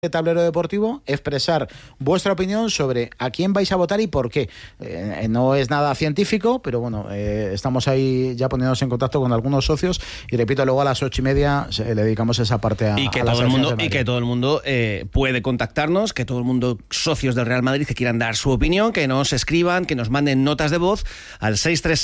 Tablero Deportivo, expresar vuestra opinión sobre a quién vais a votar y por qué. No es nada científico, pero bueno, estamos ahí ya poniéndonos en contacto con algunos socios y repito, luego a las 8:30 le dedicamos esa parte a todo el mundo puede contactarnos, que todo el mundo, socios del Real Madrid que quieran dar su opinión, que nos escriban, que nos manden notas de voz al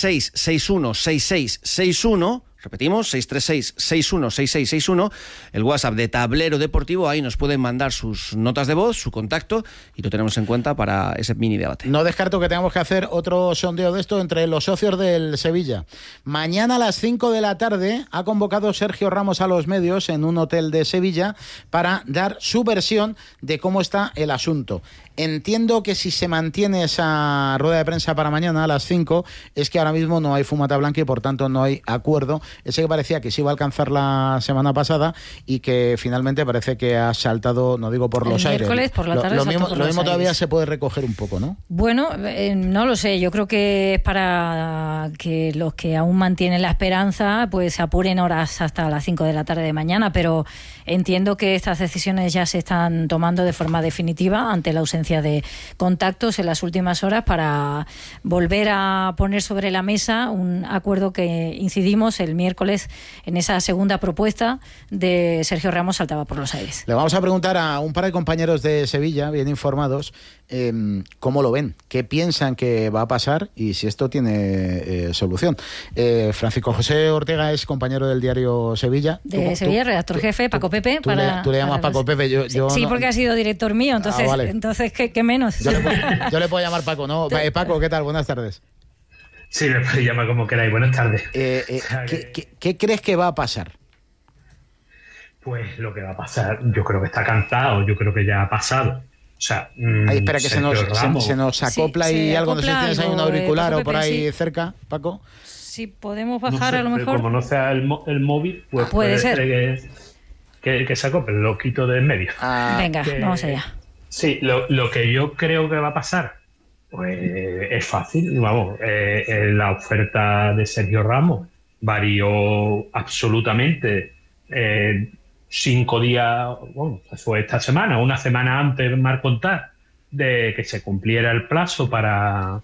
636-616661. Repetimos, 636-616661, el WhatsApp de Tablero Deportivo. Ahí nos pueden mandar sus notas de voz, su contacto, y lo tenemos en cuenta para ese mini debate. No descarto que tengamos que hacer otro sondeo de esto entre los socios del Sevilla. Mañana a las 5 de la tarde ha convocado Sergio Ramos a los medios en un hotel de Sevilla para dar su versión de cómo está el asunto. Entiendo que si se mantiene esa rueda de prensa para mañana a las 5 es que ahora mismo no hay fumata blanca y por tanto no hay acuerdo. Ese que parecía que se iba a alcanzar la semana pasada y que finalmente parece que ha saltado, no digo por los aires. Por la tarde lo mismo todavía se puede recoger un poco, ¿no? Bueno, no lo sé. Yo creo que es para que los que aún mantienen la esperanza pues se apuren horas hasta las 5 de la tarde de mañana, pero entiendo que estas decisiones ya se están tomando de forma definitiva ante la ausencia de contactos en las últimas horas para volver a poner sobre la mesa un acuerdo que incidimos el miércoles en esa segunda propuesta de Sergio Ramos saltaba por los aires. Le vamos a preguntar a un par de compañeros de Sevilla, bien informados, cómo lo ven, qué piensan que va a pasar y si esto tiene solución. Francisco José Ortega es compañero del diario Sevilla. Sevilla, redactor jefe, Paco Pepe. Tú le llamas Paco Pepe. Yo sí, no, porque ha sido director mío, entonces, vale. entonces ¿qué menos? Yo le puedo llamar Paco, ¿no? Paco, ¿qué tal? Buenas tardes. Sí, me podéis llamar como queráis. Buenas tardes. ¿Qué crees que va a pasar? Pues lo que va a pasar, yo creo que está cantado, yo creo que ya ha pasado. O sea, espera que se nos acopla y algo, no sé si tienes ahí un auricular o por ahí cerca, Paco. Si podemos bajar a lo mejor. Como no sea el móvil, pues puede ser que se acople, lo quito de en medio. Venga, vamos allá. Sí, lo que yo creo que va a pasar, pues es fácil. Vamos, la oferta de Sergio Ramos varió absolutamente 5 días, bueno, fue esta semana, una semana antes, mar contar, de que se cumpliera el plazo que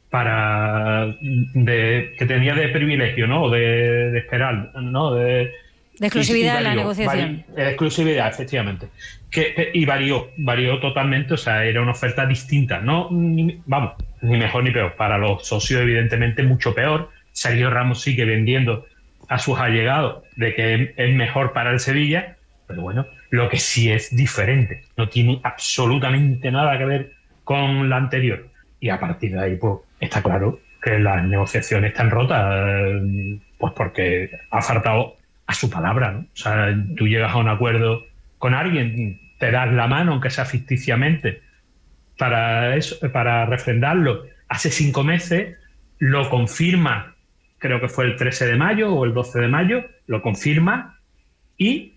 tenía de privilegio, ¿no? De esperar, ¿no? De exclusividad en la negociación. Exclusividad, efectivamente. Y varió totalmente, o sea, era una oferta distinta, ¿no? Ni mejor ni peor. Para los socios, evidentemente, mucho peor. Sergio Ramos sigue vendiendo a sus allegados de que es mejor para el Sevilla, pero bueno, lo que sí es diferente. No tiene absolutamente nada que ver con la anterior. Y a partir de ahí, pues, está claro que las negociaciones están rotas, pues porque ha faltado a su palabra, ¿no? O sea, tú llegas a un acuerdo con alguien, te das la mano, aunque sea ficticiamente, para refrendarlo. Hace 5 meses lo confirma, creo que fue el 13 de mayo o el 12 de mayo, lo confirma y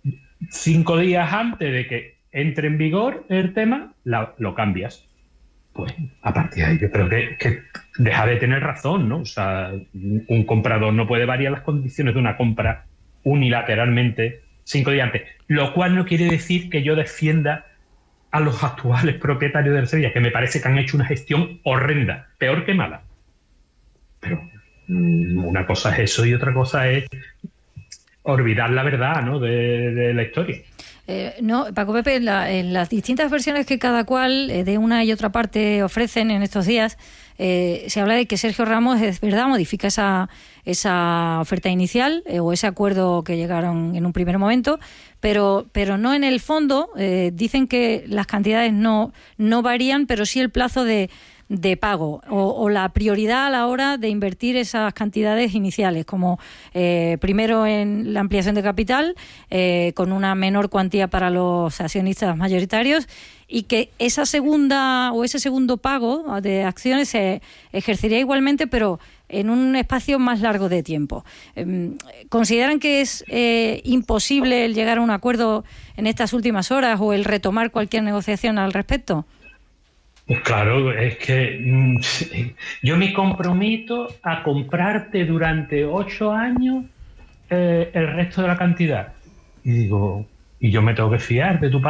5 días antes de que entre en vigor el tema, lo cambias. Pues a partir de ahí yo creo que deja de tener razón, ¿no? O sea, un comprador no puede variar las condiciones de una compra unilateralmente 5 días antes, lo cual no quiere decir que yo defienda a los actuales propietarios del Sevilla, que me parece que han hecho una gestión horrenda, peor que mala. Pero una cosa es eso y otra cosa es olvidar la verdad, ¿no? de la historia. No, Paco Pepe, en las distintas versiones que cada cual de una y otra parte ofrecen en estos días, se habla de que Sergio Ramos, es verdad, modifica esa oferta inicial o ese acuerdo que llegaron en un primer momento, pero no en el fondo. Dicen que las cantidades no varían, pero sí el plazo de pago o la prioridad a la hora de invertir esas cantidades iniciales, como primero en la ampliación de capital, con una menor cuantía para los accionistas mayoritarios, y que esa segunda o ese segundo pago de acciones se ejercería igualmente, pero en un espacio más largo de tiempo. ¿Consideran que es imposible el llegar a un acuerdo en estas últimas horas o el retomar cualquier negociación al respecto? Pues claro, es que yo me comprometo a comprarte durante 8 años el resto de la cantidad. Y digo, ¿y yo me tengo que fiar de tu palabra?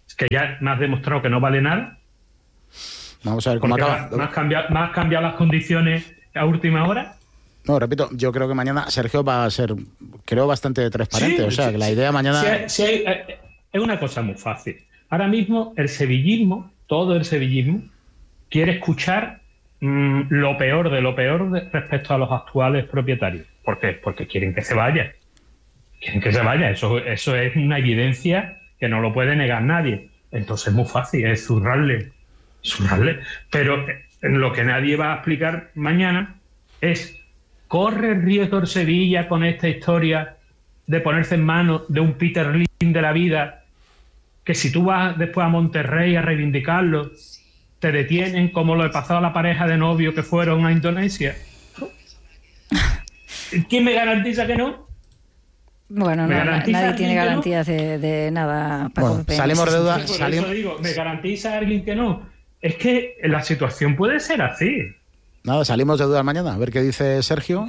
que ya me has demostrado que no vale nada. Vamos a ver cómo acaba. ¿Me has cambiado las condiciones a última hora? No, repito, yo creo que mañana Sergio va a ser, creo, bastante transparente. O sea, que la idea mañana... Es una cosa muy fácil. Ahora mismo el sevillismo, todo el sevillismo, quiere escuchar lo peor respecto a los actuales propietarios. ¿Por qué? Porque quieren que se vaya. Quieren que se vaya. Eso es una evidencia que no lo puede negar nadie. Entonces es muy fácil, es zurrarle. Pero lo que nadie va a explicar mañana es: ¿corre el riesgo el Sevilla con esta historia de ponerse en manos de un Peter Lim de la vida, que si tú vas después a Monterrey a reivindicarlo, te detienen como lo he pasado a la pareja de novios que fueron a Indonesia? ¿Quién me garantiza que no? Bueno, nadie tiene garantías de nada, Paco. Bueno, salimos de dudas. Por eso digo, ¿me garantiza alguien que no? Es que la situación puede ser así. Nada, salimos de dudas mañana, a ver qué dice Sergio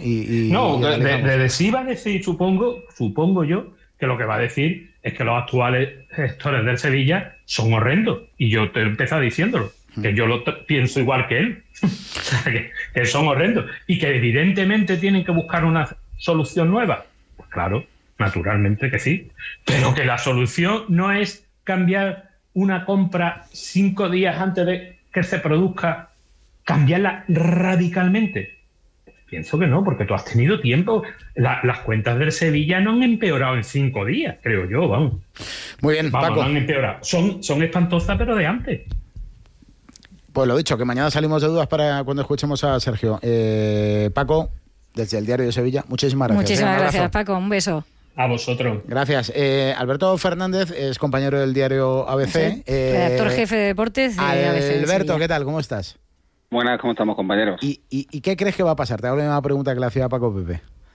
de sí va a decir, supongo yo, que lo que va a decir es que los actuales gestores del Sevilla son horrendos. Y yo te he empezado diciéndolo, que yo pienso igual que él. O sea, que son horrendos. Y que evidentemente tienen que buscar una solución nueva. Pues claro, naturalmente que sí. Pero que la solución no es cambiar una compra 5 días antes de que se produzca, cambiarla radicalmente. Pienso que no, porque tú has tenido tiempo. Las cuentas del Sevilla no han empeorado en 5 días, creo yo, vamos. Muy bien, Paco. No han empeorado. Son espantosas, pero de antes. Pues lo dicho, que mañana salimos de dudas para cuando escuchemos a Sergio. Paco, desde el Diario de Sevilla, muchísimas gracias. Muchísimas gracias, Paco. Un beso. A vosotros. Gracias. Alberto Fernández es compañero del diario ABC. Sí, redactor jefe de deportes de ABC. Alberto, ¿qué tal? ¿Cómo estás? Buenas, ¿cómo estamos, compañeros? ¿Y qué crees que va a pasar? Te hago la misma pregunta que le hacía a Paco Pepe.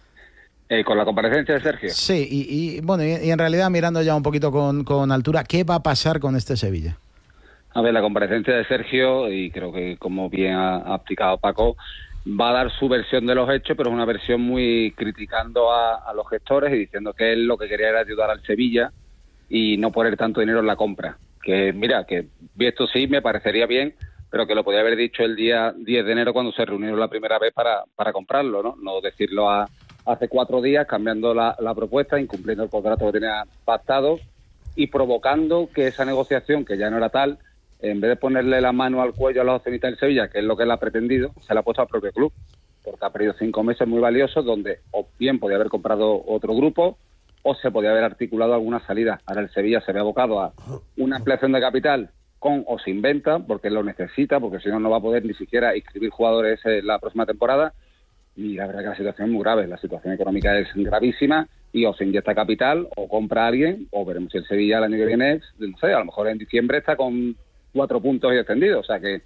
¿Con la comparecencia de Sergio? Sí, y en realidad mirando ya un poquito con altura, ¿qué va a pasar con este Sevilla? A ver, la comparecencia de Sergio, y creo que como bien ha explicado Paco, va a dar su versión de los hechos, pero es una versión muy criticando a los gestores y diciendo que él lo que quería era ayudar al Sevilla y no poner tanto dinero en la compra. Que mira, que esto sí me parecería bien, pero que lo podía haber dicho el día 10 de enero cuando se reunieron la primera vez para comprarlo, ¿no? No decirlo hace 4 días, cambiando la propuesta, incumpliendo el contrato que tenía pactado y provocando que esa negociación, que ya no era tal, en vez de ponerle la mano al cuello a los accionistas del Sevilla, que es lo que él ha pretendido, se la ha puesto al propio club, porque ha perdido 5 meses muy valiosos donde o bien podía haber comprado otro grupo o se podía haber articulado alguna salida. Ahora el Sevilla se ve abocado a una ampliación de capital con o sin venta, porque lo necesita, porque si no, no va a poder ni siquiera inscribir jugadores la próxima temporada. Y la verdad que la situación es muy grave, la situación económica es gravísima y o se inyecta capital o compra a alguien, o veremos si el Sevilla el año que viene, no sé, a lo mejor en diciembre está con 4 puntos y extendido. O sea que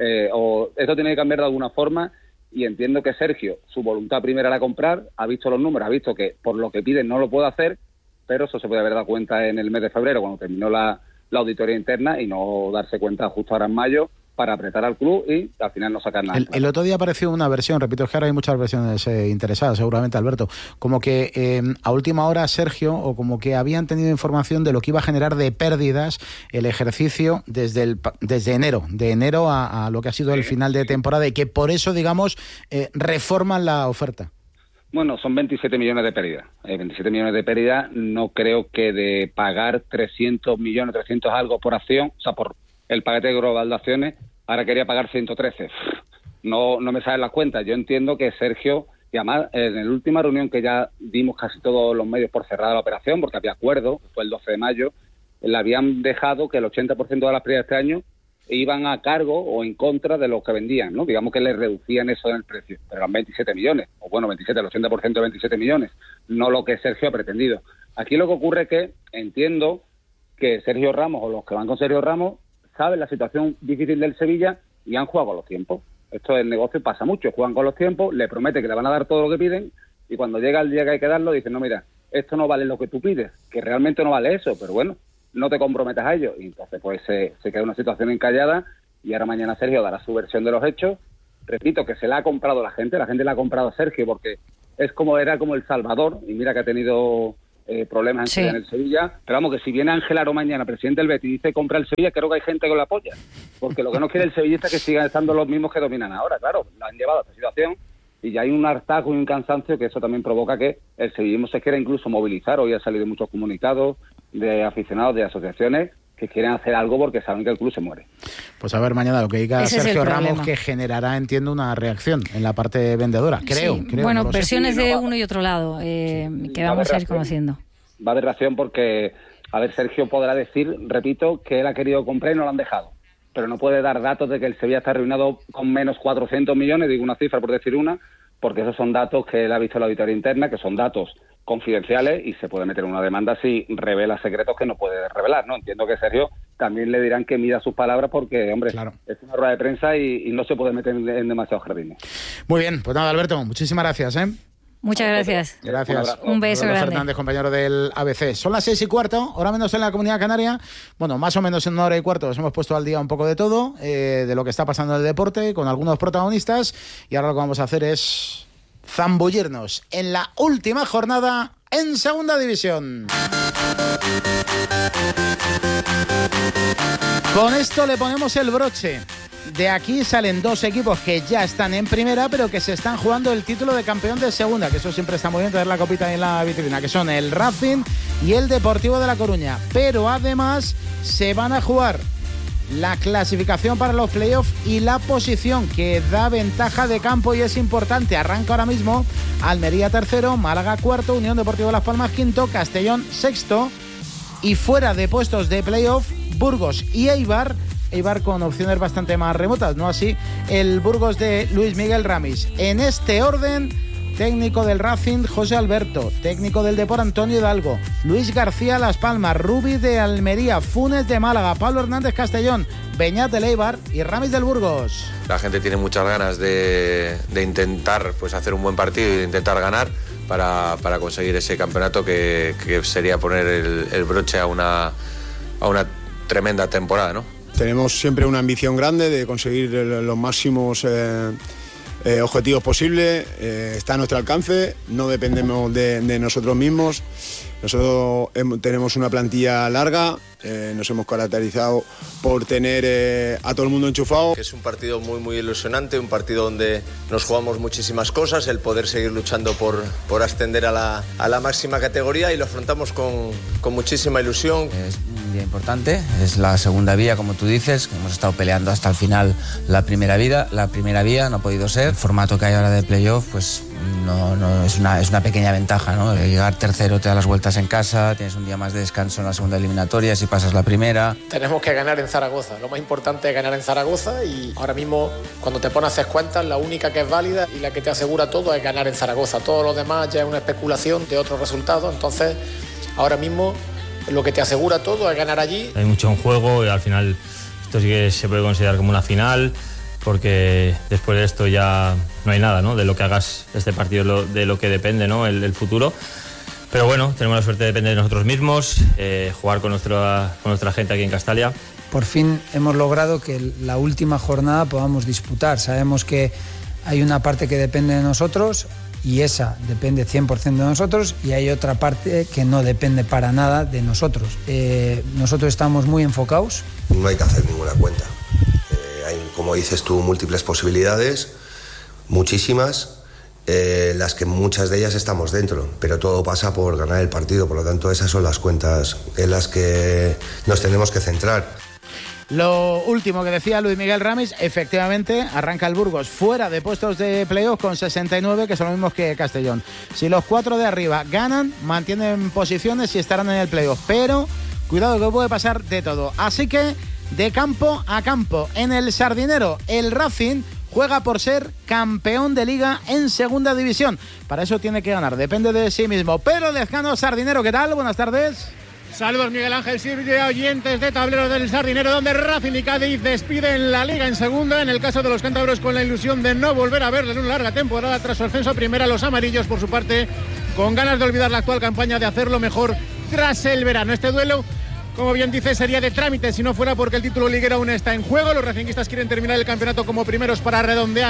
o esto tiene que cambiar de alguna forma, y entiendo que Sergio, su voluntad primera era comprar, ha visto los números, ha visto que por lo que piden no lo puede hacer, pero eso se puede haber dado cuenta en el mes de febrero cuando terminó la auditoría interna y no darse cuenta justo ahora en mayo para apretar al club y al final no sacar nada. El otro día apareció una versión, repito, es que ahora hay muchas versiones interesadas, seguramente, Alberto, como que a última hora Sergio, o como que habían tenido información de lo que iba a generar de pérdidas el ejercicio desde enero, de enero a lo que ha sido el final de temporada, y que por eso, digamos, reforman la oferta. Bueno, son 27 millones de pérdida. 27 millones de pérdida, no creo que de pagar 300 millones, 300 algo por acción, o sea, por el paquete global de acciones, ahora quería pagar 113. No me salen las cuentas. Yo entiendo que Sergio, y además en la última reunión que ya dimos casi todos los medios por cerrada la operación, porque había acuerdo, fue el 12 de mayo, le habían dejado que el 80% de las pérdidas de este año iban a cargo o en contra de los que vendían, ¿no? Digamos que le reducían eso en el precio, pero eran 27 millones, o bueno, 27, el 80% de 27 millones, no lo que Sergio ha pretendido. Aquí lo que ocurre es que entiendo que Sergio Ramos, o los que van con Sergio Ramos, saben la situación difícil del Sevilla y han jugado con los tiempos. Esto del negocio pasa mucho, juegan con los tiempos, le promete que le van a dar todo lo que piden y cuando llega el día que hay que darlo dicen, no, mira, esto no vale lo que tú pides, que realmente no vale eso, pero bueno, no te comprometas a ello. Y entonces pues se queda una situación encallada y ahora mañana Sergio dará su versión de los hechos. Repito que se la ha comprado la gente le ha comprado a Sergio porque era como el Salvador, y mira que ha tenido problemas en el Sevilla, pero vamos, que si viene Ángel Aro mañana, presidente del Betis, y dice compra el Sevilla, creo que hay gente que lo apoya, porque lo que no quiere el sevillista es que sigan estando los mismos que dominan ahora, claro, la han llevado a esta situación, y ya hay un hartazgo y un cansancio que eso también provoca que el sevillismo se quiera incluso movilizar. Hoy ha salido muchos comunicados de aficionados, de asociaciones, que quieren hacer algo porque saben que el club se muere. Pues a ver mañana lo que diga Sergio Ramos, que generará, entiendo, una reacción en la parte vendedora. Creo. Bueno, no versiones de uno y otro lado que vamos a ir conociendo. Va a haber reacción porque, a ver, Sergio podrá decir, repito, que él ha querido comprar y no lo han dejado. Pero no puede dar datos de que el Sevilla está arruinado con menos 400 millones, digo una cifra por decir una, porque esos son datos que él ha visto en la auditoría interna, que son datos confidenciales y se puede meter en una demanda si revela secretos que no puede revelar, ¿no? Entiendo que Sergio también le dirán que mida sus palabras porque, hombre, claro, es una rueda de prensa y no se puede meter en demasiados jardines. Muy bien, pues nada, Alberto, muchísimas gracias, ¿eh? Muchas gracias. Gracias. Un beso grande. Fernández, compañero del ABC. Son las 6:15, hora menos en la Comunidad Canaria. Bueno, más o menos en 1:15 os hemos puesto al día un poco de todo, de lo que está pasando en el deporte, con algunos protagonistas. Y ahora lo que vamos a hacer es zambullirnos en la última jornada en Segunda División. Con esto le ponemos el broche. De aquí salen dos equipos que ya están en primera, pero que se están jugando el título de campeón de segunda, que eso siempre está muy bien, tener la copita en la vitrina, que son el Racing y el Deportivo de La Coruña. Pero además se van a jugar la clasificación para los playoffs y la posición, que da ventaja de campo y es importante. Arranca ahora mismo Almería tercero, Málaga cuarto, Unión Deportiva Las Palmas quinto, Castellón sexto, y fuera de puestos de playoff, Burgos y Eibar con opciones bastante más remotas, no así el Burgos de Luis Miguel Ramis. En este orden: técnico del Racing, José Alberto; técnico del Depor, Antonio Hidalgo; Luis García, Las Palmas; Rubi de Almería; Funes de Málaga; Pablo Hernández, Castellón; Beñat del Eibar y Ramis del Burgos. La gente tiene muchas ganas de intentar pues hacer un buen partido y de intentar ganar para conseguir ese campeonato que sería poner el broche a una tremenda temporada, ¿no? Tenemos siempre una ambición grande de conseguir los máximos objetivos posibles. Está a nuestro alcance, no dependemos de nosotros mismos. Nosotros tenemos una plantilla larga, nos hemos caracterizado por tener a todo el mundo enchufado. Es un partido muy muy ilusionante, un partido donde nos jugamos muchísimas cosas, el poder seguir luchando por ascender a la máxima categoría, y lo afrontamos con muchísima ilusión. Es un día importante, es la segunda vía, como tú dices, hemos estado peleando hasta el final la primera vía, no ha podido ser. El formato que hay ahora de playoff, pues no es una pequeña ventaja, ¿no? Llegar tercero, te da las vueltas en casa, tienes un día más de descanso en la segunda eliminatoria si pasas la primera. Tenemos que ganar en Zaragoza, lo más importante es ganar en Zaragoza, y ahora mismo cuando te pones a hacer cuentas, la única que es válida y la que te asegura todo es ganar en Zaragoza. Todo lo demás ya es una especulación de otros resultados, entonces ahora mismo lo que te asegura todo es ganar allí. Hay mucho en juego y al final esto sí que se puede considerar como una final, porque después de esto ya no hay nada, ¿no? De lo que hagas este partido, de lo que depende, ¿no? El futuro. Pero bueno, tenemos la suerte de depender de nosotros mismos, jugar con nuestra gente aquí en Castalia. Por fin hemos logrado que la última jornada podamos disputar. Sabemos que hay una parte que depende de nosotros y esa depende 100% de nosotros, y hay otra parte que no depende para nada de nosotros. Nosotros estamos muy enfocados. No hay que hacer ninguna cuenta. Hay, como dices tú, múltiples posibilidades, muchísimas, las que muchas de ellas estamos dentro, pero todo pasa por ganar el partido, por lo tanto esas son las cuentas en las que nos tenemos que centrar. Lo último que decía Luis Miguel Ramis, efectivamente, arranca el Burgos fuera de puestos de playoff con 69, que son los mismos que Castellón. Si los cuatro de arriba ganan, mantienen posiciones y estarán en el playoff, pero cuidado que puede pasar de todo. Así que, de campo a campo, en el Sardinero, el Racing juega por ser campeón de Liga en Segunda División. Para eso tiene que ganar, depende de sí mismo. Pero Lezcano, Sardinero, ¿qué tal? Buenas tardes. Saludos, Miguel Ángel Silvia, oyentes de Tableros del Sardinero, donde Racing y Cádiz despiden la Liga en Segunda. En el caso de los cántabros, con la ilusión de no volver a verle en una larga temporada tras su ascenso a Primera. Los amarillos, por su parte, con ganas de olvidar la actual campaña, de hacerlo mejor tras el verano. Este duelo, como bien dice, sería de trámite si no fuera porque el título liguero aún está en juego. Los racinguistas quieren terminar el campeonato como primeros para redondear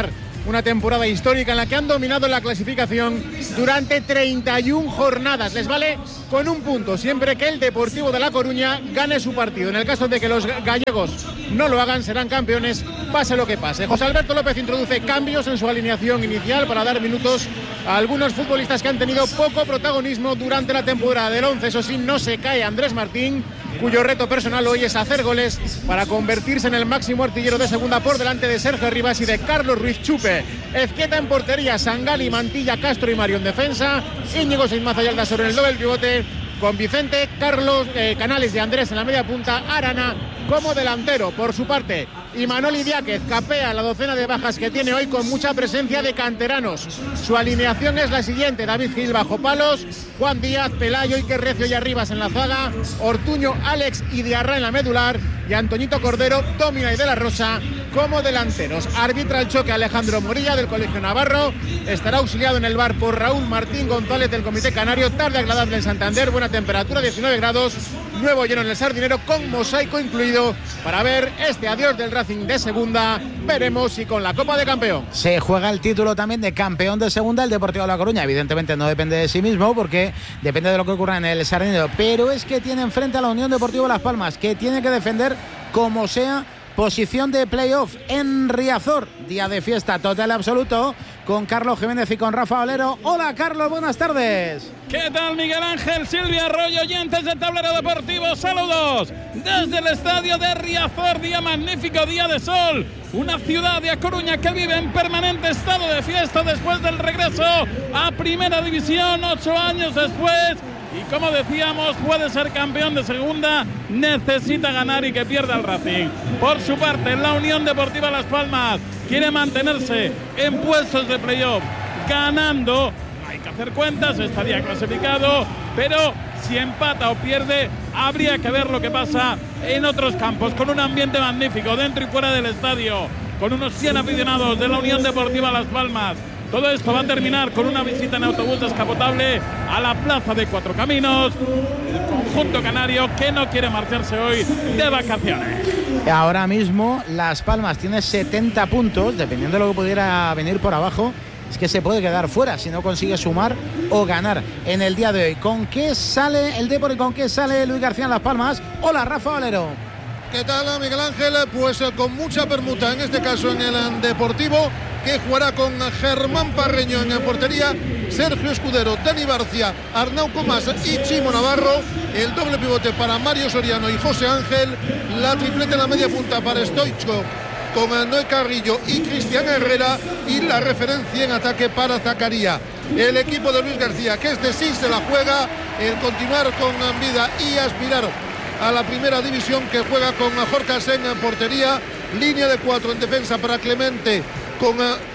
una temporada histórica en la que han dominado la clasificación durante 31 jornadas. Les vale con un punto siempre que el Deportivo de La Coruña gane su partido. En el caso de que los gallegos no lo hagan, serán campeones, pase lo que pase. José Alberto López introduce cambios en su alineación inicial para dar minutos a algunos futbolistas que han tenido poco protagonismo durante la temporada. Del 11, eso sí, no se cae Andrés Martín, cuyo reto personal hoy es hacer goles para convertirse en el máximo artillero de segunda por delante de Sergio Rivas y de Carlos Ruiz Chupe. Ezquieta en portería, Sangali, Mantilla, Castro y Mario en defensa, Íñigo Seimaza y Aldasoro en el doble pivote, con Vicente, Carlos, Canales y Andrés en la media punta, Arana como delantero. Por su parte, Imanol Idiáquez capea la docena de bajas que tiene hoy con mucha presencia de canteranos. Su alineación es la siguiente: David Gil bajo palos, Juan Díaz, Pelayo, Iker Recio y Arribas en la zaga, Ortuño, Alex y Diarra en la medular y Antoñito Cordero, Domina y de la Rosa como delanteros. Arbitra el choque Alejandro Morilla del Colegio Navarro, estará auxiliado en el bar por Raúl Martín González del Comité Canario. Tarde agradable en Santander, buena temperatura, 19 grados, nuevo lleno en el Sardinero con mosaico incluido para ver este adiós del Racing de segunda. Veremos si con la Copa de Campeón se juega el título también de campeón de segunda el Deportivo de La Coruña. Evidentemente no depende de sí mismo porque depende de lo que ocurra en el Sardinero, pero es que tiene enfrente a la Unión Deportiva Las Palmas, que tiene que defender como sea posición de playoff en Riazor. Día de fiesta total y absoluto con Carlos Jiménez y con Rafa Olero. Hola Carlos, buenas tardes. ¿Qué tal Miguel Ángel, Silvia Arroyo, oyentes del Tablero Deportivo? Saludos desde el estadio de Riazor, día magnífico, día de sol. Una ciudad de A Coruña que vive en permanente estado de fiesta después del regreso a Primera División, 8 años después. Y como decíamos, puede ser campeón de segunda, necesita ganar y que pierda el Racing. Por su parte, la Unión Deportiva Las Palmas quiere mantenerse en puestos de playoff, ganando. No hay que hacer cuentas, estaría clasificado, pero si empata o pierde, habría que ver lo que pasa en otros campos, con un ambiente magnífico dentro y fuera del estadio, con unos 100 aficionados de la Unión Deportiva Las Palmas. Todo esto va a terminar con una visita en autobús descapotable a la Plaza de Cuatro Caminos, el conjunto canario que no quiere marcharse hoy de vacaciones. Ahora mismo Las Palmas tiene 70 puntos, dependiendo de lo que pudiera venir por abajo, es que se puede quedar fuera si no consigue sumar o ganar en el día de hoy. ¿Con qué sale el Depor y con qué sale Luis García en Las Palmas? Hola Rafa Valero. ¿Qué tal Miguel Ángel? Pues con mucha permuta, en este caso en el Deportivo, que jugará con Germán Parreño en portería, Sergio Escudero, Dani Barcia, Arnau Comas y Chimo Navarro, el doble pivote para Mario Soriano y José Ángel, la tripleta en la media punta para Stoichkov con Noé Carrillo y Cristian Herrera y la referencia en ataque para Zacaría. El equipo de Luis García, que este sí se la juega, el continuar con vida y aspirar a la primera división, que juega con Jorge Asen en portería, línea de 4 en defensa para Clemente con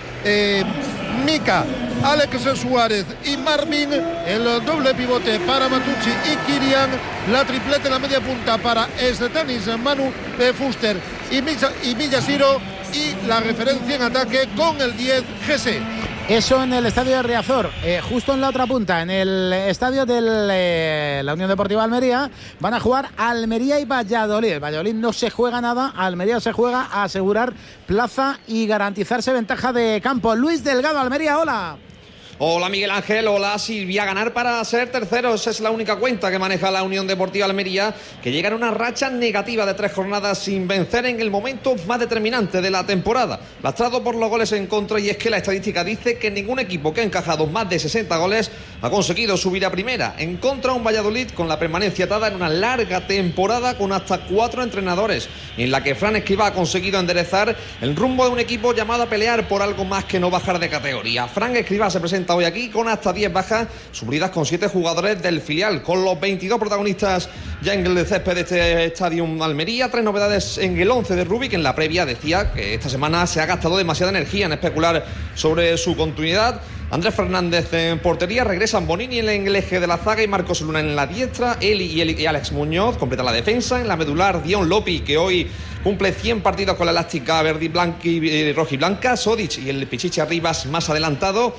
Mica, Alex Suárez y Marvin, el doble pivote para Matucci y Kirian, la tripleta en la media punta para Estenis, Manu Fuster y Villasiro, y la referencia en ataque con el 10 GC. Eso en el estadio de Riazor. Justo en la otra punta, en el estadio de la Unión Deportiva Almería, van a jugar Almería y Valladolid. El Valladolid no se juega nada, Almería se juega a asegurar plaza y garantizarse ventaja de campo. Luis Delgado, Almería, hola. Hola Miguel Ángel, hola Silvia. Ganar para ser terceros es la única cuenta que maneja la Unión Deportiva Almería, que llega en una racha negativa de 3 jornadas sin vencer en el momento más determinante de la temporada, lastrado por los goles en contra. Y es que la estadística dice que ningún equipo que ha encajado más de 60 goles ha conseguido subir a primera. En contra, un Valladolid con la permanencia atada en una larga temporada con hasta 4 entrenadores, en la que Fran Escribá ha conseguido enderezar el rumbo de un equipo llamado a pelear por algo más que no bajar de categoría. Fran Escribá se presenta hoy aquí con hasta 10 bajas, suplidas con 7 jugadores del filial, con los 22 protagonistas ya en el césped de este estadio Almería. 3 novedades en el 11 de Rubí, que en la previa decía que esta semana se ha gastado demasiada energía en especular sobre su continuidad. Andrés Fernández en portería, regresan Bonini en el eje de la zaga y Marcos Luna en la diestra. Eli y Alex Muñoz completan la defensa. En la medular, Dion Lopi, que hoy cumple 100 partidos con la elástica verde y rojiblanca. Sodic y el Pichichi Arribas más adelantado.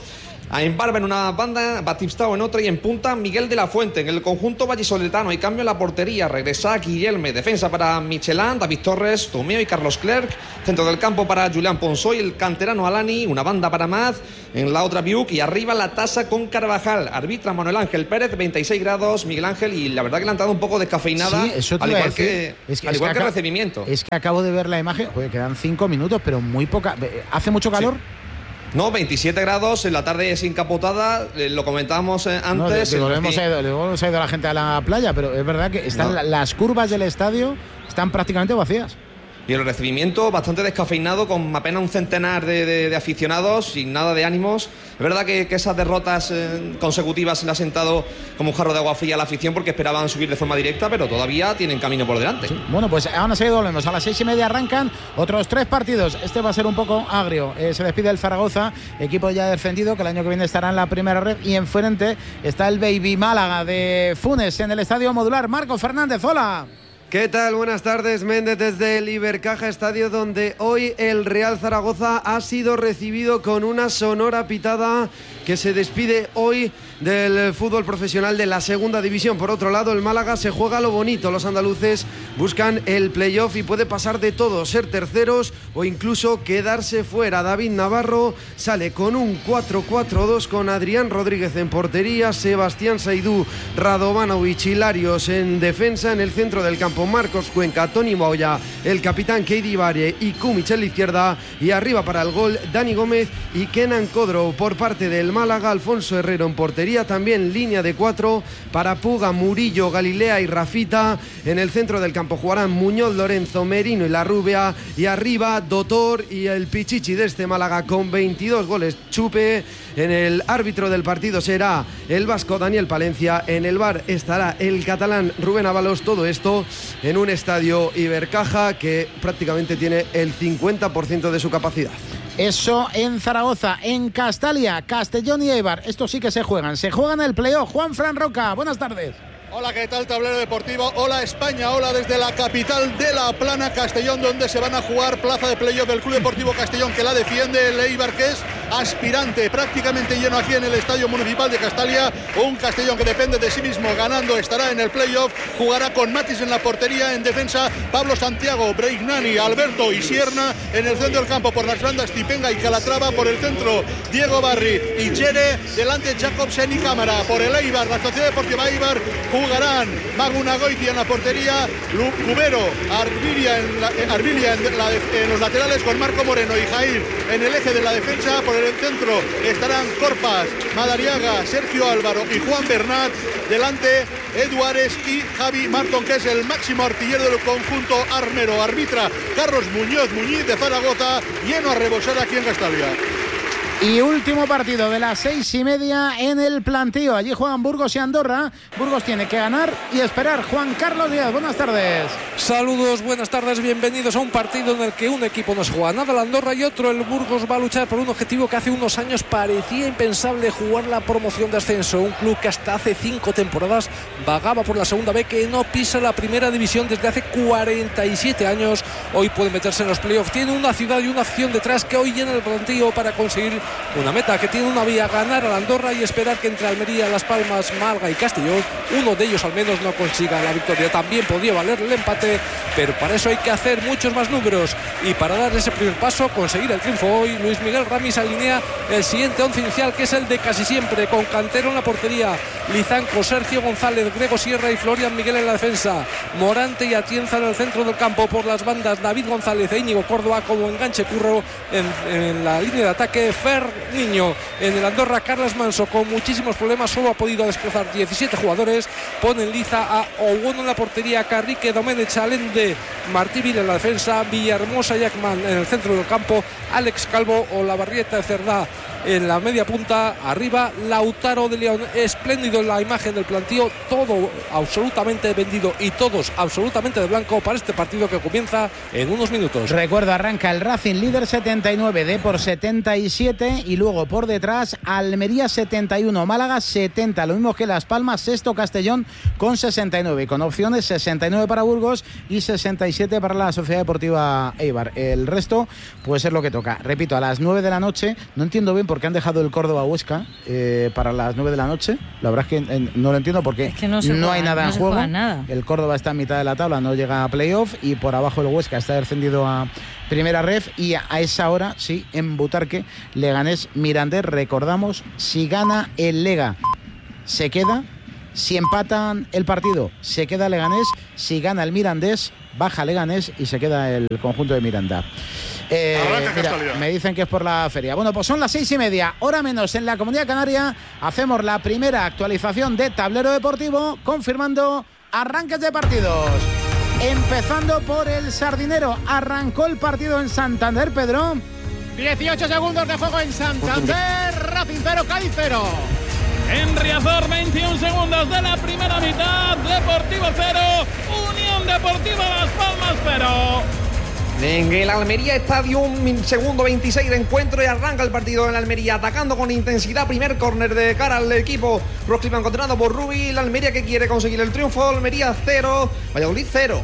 a Embarba en una banda, Batistao en otra y en punta Miguel de la Fuente. En el conjunto vallisoletano hay cambio en la portería, regresa Guillerme, defensa para Michelin, David Torres, Tomeo y Carlos Clerc, centro del campo para Julián Ponsoy, el canterano Alani, una banda para Maz, en la otra Biuk y arriba la tasa con Carvajal. Arbitra Manuel Ángel Pérez, 26 grados, Miguel Ángel, y la verdad que le han dado un poco descafeinada, sí, eso al igual que recibimiento. Es que acabo de ver la imagen, joder, quedan 5 minutos, pero muy poca. ¿Hace mucho calor? Sí. No, 27 grados, en la tarde es encapotada, lo comentábamos antes. No, luego hemos ido la gente a la playa, pero es verdad que están las curvas del estadio están prácticamente vacías. Y el recibimiento bastante descafeinado, con apenas un centenar de aficionados, sin nada de ánimos. Es verdad que esas derrotas consecutivas se le ha sentado como un jarro de agua fría a la afición, porque esperaban subir de forma directa, pero todavía tienen camino por delante. Sí. Bueno, pues aún así volvemos. A las 6:30 arrancan otros 3 partidos. Este va a ser un poco agrio. Se despide el Zaragoza, equipo ya defendido, que el año que viene estará en la primera red. Y enfrente está el Baby Málaga de Funes en el Estadio Modular. Marco Fernández, hola. ¿Qué tal? Buenas tardes, Méndez, desde el Ibercaja Estadio, donde hoy el Real Zaragoza ha sido recibido con una sonora pitada que se despide hoy del fútbol profesional de la segunda división. Por otro lado, el Málaga se juega lo bonito. Los andaluces buscan el playoff y puede pasar de todo, ser terceros o incluso quedarse fuera. David Navarro sale con un 4-4-2 con Adrián Rodríguez en portería, Sebastián Saidú, Radovanovic y Larios en defensa. En el centro del campo, Marcos Cuenca, Toni Moya, el capitán Keidi Bare y Kumic en la izquierda, y arriba para el gol Dani Gómez y Kenan Kodro. Por parte del Málaga, Alfonso Herrero en portería, también línea de 4 para Puga, Murillo, Galilea y Rafita. En el centro del campo jugarán Muñoz, Lorenzo, Merino y La Rubia, y arriba Dotor y el Pichichi de este Málaga con 22 goles. Chupe. En el árbitro del partido será el vasco Daniel Palencia. En el VAR estará el catalán Rubén Ábalos. Todo esto en un estadio Ibercaja que prácticamente tiene el 50% de su capacidad. Eso en Zaragoza. En Castalia, Castellón y Eibar, estos sí que se juegan el playoff. Juan Fran Roca, buenas tardes. Hola, ¿qué tal, tablero deportivo? Hola, España. Hola, desde la capital de La Plana, Castellón, donde se van a jugar plaza de playoff del Club Deportivo Castellón, que la defiende el Eibar, que es aspirante, prácticamente lleno aquí en el Estadio Municipal de Castalia. Un Castellón que depende de sí mismo, ganando estará en el playoff. Jugará con Matis en la portería, en defensa Pablo Santiago, Breignani, Alberto y Sierna. En el centro del campo por las bandas Tipenga y Calatrava, por el centro Diego Barri y Jere, delante Jacobsen y Cámara. Por el Eibar, la Sociedad Deportiva Eibar, jugarán Magu Nagoiti en la portería, Cubero, Arbilia en los laterales, con Marco Moreno y Jair en el eje de la defensa. Por el centro estarán Corpas, Madariaga, Sergio Álvaro y Juan Bernat. Delante Eduares y Javi Marton, que es el máximo artillero del conjunto armero. Arbitra Carlos Muñiz de Zaragoza, lleno a rebosar aquí en Castalia. Y último partido de las 6:30 en el plantío. Allí juegan Burgos y Andorra. Burgos tiene que ganar y esperar. Juan Carlos Díaz, buenas tardes. Saludos, buenas tardes, bienvenidos a un partido en el que un equipo no se juega nada, la Andorra, y otro, el Burgos, va a luchar por un objetivo que hace unos años parecía impensable: jugar la promoción de ascenso. Un club que hasta hace 5 temporadas vagaba por la segunda B, que no pisa la primera división desde hace 47 años. Hoy puede meterse en los playoffs. Tiene una ciudad y una afición detrás que hoy llena el plantío para conseguir una meta que tiene una vía: ganar a la Andorra y esperar que entre Almería, Las Palmas, Málaga y Castellón, uno de ellos al menos, no consiga la victoria. También podría valer el empate, pero para eso hay que hacer muchos más números, y para dar ese primer paso, conseguir el triunfo hoy, Luis Miguel Ramis alinea el siguiente 11 inicial, que es el de casi siempre, con Cantero en la portería, Lizanco, Sergio González, Grego Sierra y Florian Miguel en la defensa, Morante y Atienza en el centro del campo. Por las bandas, David González e Íñigo Córdoba como enganche Curro. En la línea de ataque, Fer Niño. En el Andorra, Carles Manso, con muchísimos problemas, solo ha podido desplazar 17 jugadores. Pone en liza a Owono en la portería, Carrique, Domenech, Alende, Martívil en la defensa, Villahermosa y Ackman en el centro del campo, Alex Calvo o Lavarrieta de Cerdá en la media punta. Arriba, Lautaro de León. Espléndido en la imagen del plantío, todo absolutamente vendido y todos absolutamente de blanco para este partido que comienza en unos minutos. Recuerdo, arranca el Racing, líder 79, Depor 77, y luego por detrás Almería 71, Málaga 70, lo mismo que Las Palmas, sexto Castellón con 69, con opciones 69 para Burgos y 67 para la Sociedad Deportiva Eibar. El resto pues es lo que toca. Repito, a las 9 de la noche, no entiendo bien por por qué han dejado el Córdoba-Huesca para las 9 de la noche. La verdad es que no lo entiendo porque es que no hay nada en juego. Nada. El Córdoba está en mitad de la tabla, no llega a playoff, y por abajo el Huesca está descendido a primera ref, y a esa hora, sí, en Butarque, Leganés Mirandés. Recordamos, si gana el Lega, se queda. Si empatan el partido, se queda Leganés. Si gana el Mirandés, baja Leganés y se queda el conjunto de Miranda. Mira, me dicen que es por la feria. Bueno, pues son las 6:30, hora menos en la Comunidad Canaria. Hacemos la primera actualización de Tablero Deportivo, confirmando arranques de partidos. Empezando por el Sardinero. Arrancó el partido en Santander, Pedro. 18 segundos de juego en Santander. Racing 0, Cádiz 0. En Riazor, 21 segundos de la primera mitad. Deportivo 0, Unión Deportiva Las Palmas 0. En el Almería Estadio, un segundo 26 de encuentro y arranca el partido en la Almería, atacando con intensidad. Primer córner de cara al equipo rojiblanco, controlado por Rubi. La Almería que quiere conseguir el triunfo. Almería 0, Valladolid 0.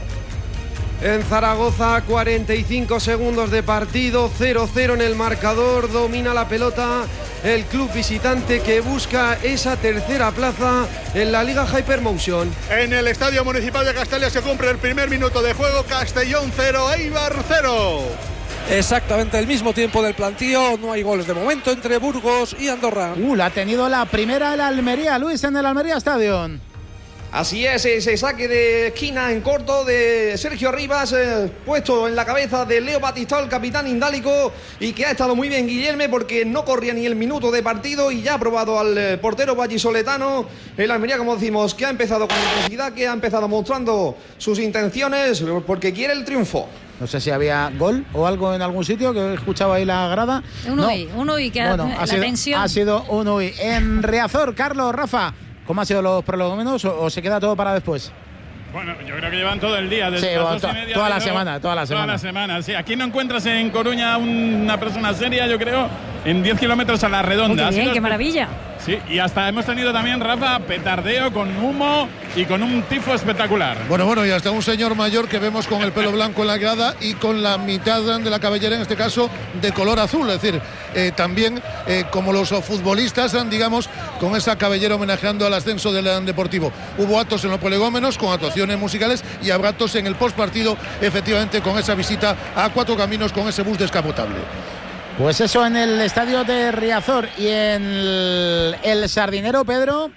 En Zaragoza, 45 segundos de partido, 0-0 en el marcador. Domina la pelota el club visitante que busca esa tercera plaza en la Liga Hypermotion. En el Estadio Municipal de Castalia se cumple el primer minuto de juego. Castellón 0, Eibar 0. Exactamente el mismo tiempo del plantío. No hay goles de momento entre Burgos y Andorra. La ha tenido la primera el Almería, Luis, en el Almería Stadium. Así es, ese saque de esquina en corto de Sergio Rivas, puesto en la cabeza de Leo Batistao, el capitán indálico, y que ha estado muy bien Guillerme porque no corría ni el minuto de partido y ya ha probado al portero vallisoletano. El Almería, como decimos, que ha empezado con intensidad, que ha empezado mostrando sus intenciones porque quiere el triunfo. No sé si había gol o algo en algún sitio, que he escuchado ahí la grada. Un UI, que bueno, la tensión. Ha sido un UI. En Riazor, Carlos, Rafa, ¿cómo han sido los prolegómenos o se queda todo para después? Bueno, yo creo que llevan todo el día, desde las 2:30. Toda la semana. Toda la semana, sí. Aquí no encuentras en Coruña una persona seria, yo creo, en 10 kilómetros a la redonda. Qué bien, qué maravilla. Sí, y hasta hemos tenido también, Rafa, petardeo con humo y con un tifo espectacular. Bueno, y hasta un señor mayor que vemos con el pelo blanco en la grada y con la mitad de la cabellera, en este caso, de color azul. Es decir, también como los futbolistas, digamos, con esa cabellera homenajeando al ascenso del Deportivo. Hubo actos en los prolegómenos con actuaciones musicales y habrá actos en el postpartido, efectivamente, con esa visita a Cuatro Caminos con ese bus descapotable. Pues eso en el estadio de Riazor. Y en el Sardinero, Pedro.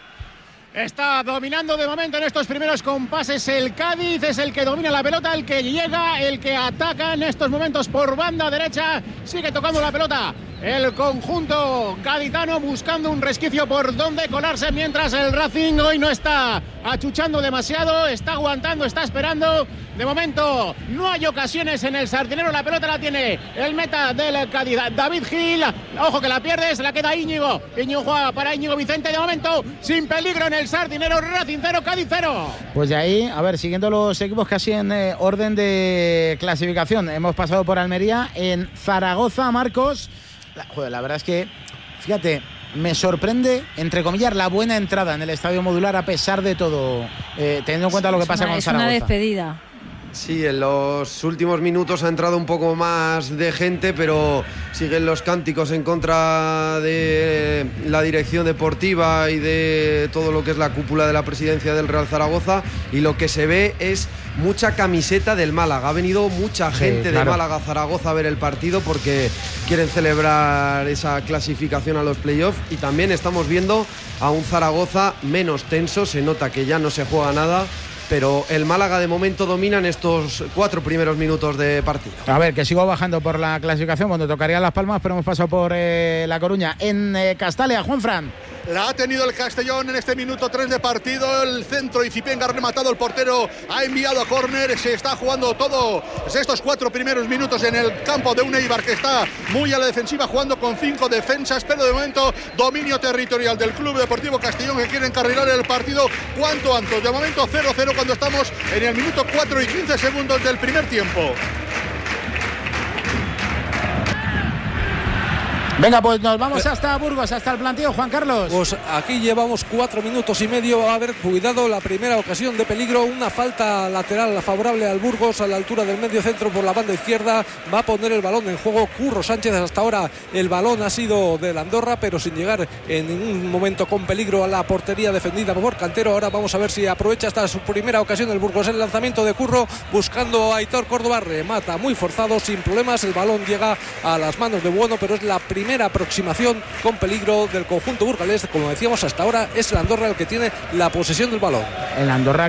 Está dominando de momento en estos primeros compases el Cádiz, es el que domina la pelota, el que llega, el que ataca en estos momentos por banda derecha, sigue tocando la pelota el conjunto gaditano buscando un resquicio por donde colarse, mientras el Racing hoy no está achuchando demasiado, está aguantando, está esperando. De momento no hay ocasiones en el Sardinero, la pelota la tiene el meta del Cádiz, David Gil, ojo que la pierde, se la queda Íñigo juega para Íñigo Vicente, de momento sin peligro en el Sardinero. Racing 0, Cádiz 0. Pues de ahí, a ver, siguiendo los equipos casi en orden de clasificación, hemos pasado por Almería. En Zaragoza, Marcos, la verdad es que, fíjate, me sorprende, entre comillas, la buena entrada en el Estadio Modular a pesar de todo, teniendo en cuenta lo que pasa con Zaragoza. Es una despedida. Sí, en los últimos minutos ha entrado un poco más de gente, pero siguen los cánticos en contra de la dirección deportiva y de todo lo que es la cúpula de la presidencia del Real Zaragoza, y lo que se ve es mucha camiseta del Málaga. Ha venido mucha gente de Málaga a Zaragoza a ver el partido porque quieren celebrar esa clasificación a los playoffs, y también estamos viendo a un Zaragoza menos tenso, se nota que ya no se juega nada, pero el Málaga de momento domina en estos 4 primeros minutos de partido. A ver, que sigo bajando por la clasificación cuando tocaría Las Palmas, pero hemos pasado por La Coruña. En Castalia, Juanfran. La ha tenido el Castellón en este minuto 3 de partido. El centro y Cipenga ha rematado, el portero ha enviado a córner. Se está jugando todos estos 4 primeros minutos en el campo de un Eibar que está muy a la defensiva, jugando con 5 defensas, pero de momento dominio territorial del Club Deportivo Castellón, que quiere encarrilar el partido cuanto antes. De momento 0-0 cuando estamos en el minuto 4 y 15 segundos del primer tiempo. Venga, pues nos vamos hasta Burgos, hasta el planteo, Juan Carlos. Pues aquí llevamos 4 minutos y medio. Va a haber cuidado la primera ocasión de peligro. Una falta lateral favorable al Burgos a la altura del medio centro por la banda izquierda. Va a poner el balón en juego Curro Sánchez. Hasta ahora el balón ha sido del Andorra, pero sin llegar en ningún momento con peligro a la portería defendida por Cantero. Ahora vamos a ver si aprovecha hasta su primera ocasión el Burgos. El lanzamiento de Curro buscando a Aitor Córdoba. Remata muy forzado, sin problemas. El balón llega a las manos de Bueno, pero es la primera aproximación con peligro del conjunto burgalés. Como decíamos, hasta ahora es el Andorra el que tiene la posesión del balón. El Andorra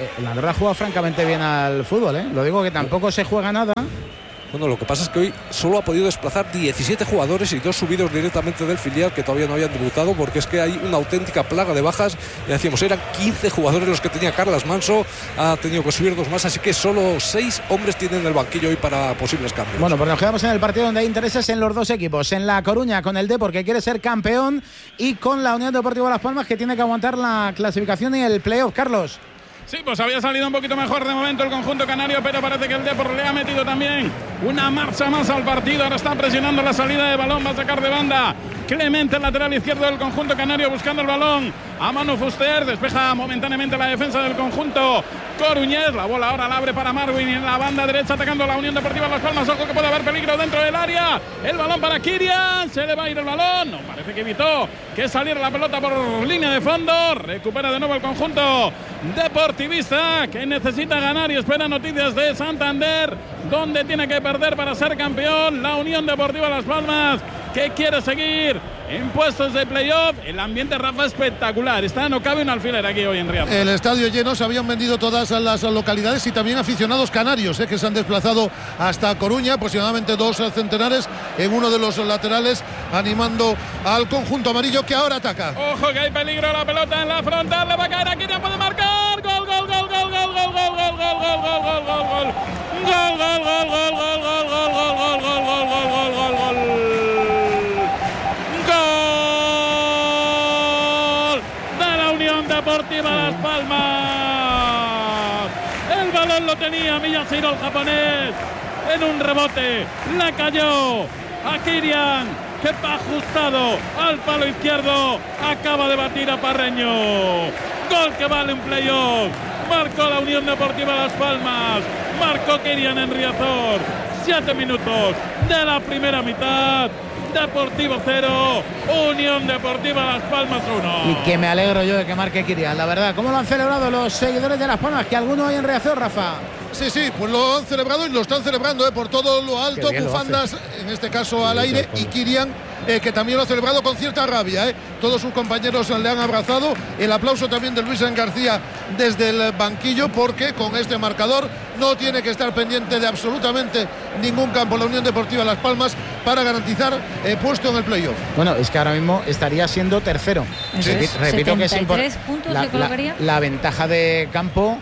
juega francamente bien al fútbol, ¿eh? Lo digo que tampoco se juega nada. Bueno, lo que pasa es que hoy solo ha podido desplazar 17 jugadores y 2 subidos directamente del filial que todavía no habían debutado, porque es que hay una auténtica plaga de bajas. Ya decíamos, eran 15 jugadores los que tenía Carlas Manso, ha tenido que subir 2 más, así que solo 6 hombres tienen el banquillo hoy para posibles cambios. Bueno, pues nos quedamos en el partido donde hay intereses en los dos equipos, en La Coruña con el Depor, que quiere ser campeón, y con la Unión Deportiva Las Palmas, que tiene que aguantar la clasificación y el playoff. Carlos. Sí, pues había salido un poquito mejor de momento el conjunto canario, pero parece que el Depor le ha metido también una marcha más al partido. Ahora está presionando la salida de balón, va a sacar de banda Clemente, el lateral izquierdo del conjunto canario, buscando el balón a Manu Fuster. Despeja momentáneamente la defensa del conjunto coruñés. La bola ahora la abre para Marwin en la banda derecha, atacando a la Unión Deportiva Las Palmas. Ojo que puede haber peligro dentro del área. El balón para Kirian, se le va a ir el balón. No, parece que evitó que saliera la pelota por línea de fondo. Recupera de nuevo el conjunto deportivista, que necesita ganar y espera noticias de Santander, donde tiene que perder para ser campeón. La Unión Deportiva Las Palmas, que quiere seguir en puestos de playoff. El ambiente, Rafa, espectacular. No cabe un alfiler aquí hoy en Riazor. El estadio lleno, se habían vendido todas las localidades, y también aficionados canarios que se han desplazado hasta Coruña, aproximadamente 2 centenares en uno de los laterales, animando al conjunto amarillo, que ahora ataca. Ojo que hay peligro, la pelota en la frontal, le va a caer aquí, ya puede marcar. Gol, gol, gol, gol, gol, gol, gol, gol, gol, gol, gol, gol, gol, gol, gol. Gol, gol, gol, gol, gol, gol, gol, gol, gol, gol, gol, gol, gol, gol. Deportiva Las Palmas. El balón lo tenía Miyashiro, el japonés, en un rebote. Le cayó a Kirian, que va ajustado al palo izquierdo. Acaba de batir a Parreño. Gol que vale un playoff. Marcó la Unión Deportiva Las Palmas. Marcó Kirian en Riazor. 7 minutos de la primera mitad. Deportivo 0, Unión Deportiva Las Palmas 1. Y que me alegro yo de que marque Kirian, la verdad. ¿Cómo lo han celebrado los seguidores de Las Palmas? Que alguno hay en Riazor, Rafa. Sí, pues lo han celebrado, y lo están celebrando por todo lo alto, bufandas, en este caso al aire, y Kirian, que también lo ha celebrado con cierta rabia. Todos sus compañeros le han abrazado. El aplauso también de Luis García desde el banquillo, porque con este marcador no tiene que estar pendiente de absolutamente ningún campo la Unión Deportiva Las Palmas para garantizar puesto en el playoff. Bueno, es que ahora mismo estaría siendo tercero. Sí. Repito que es 73 puntos se colocaría. La ventaja de campo.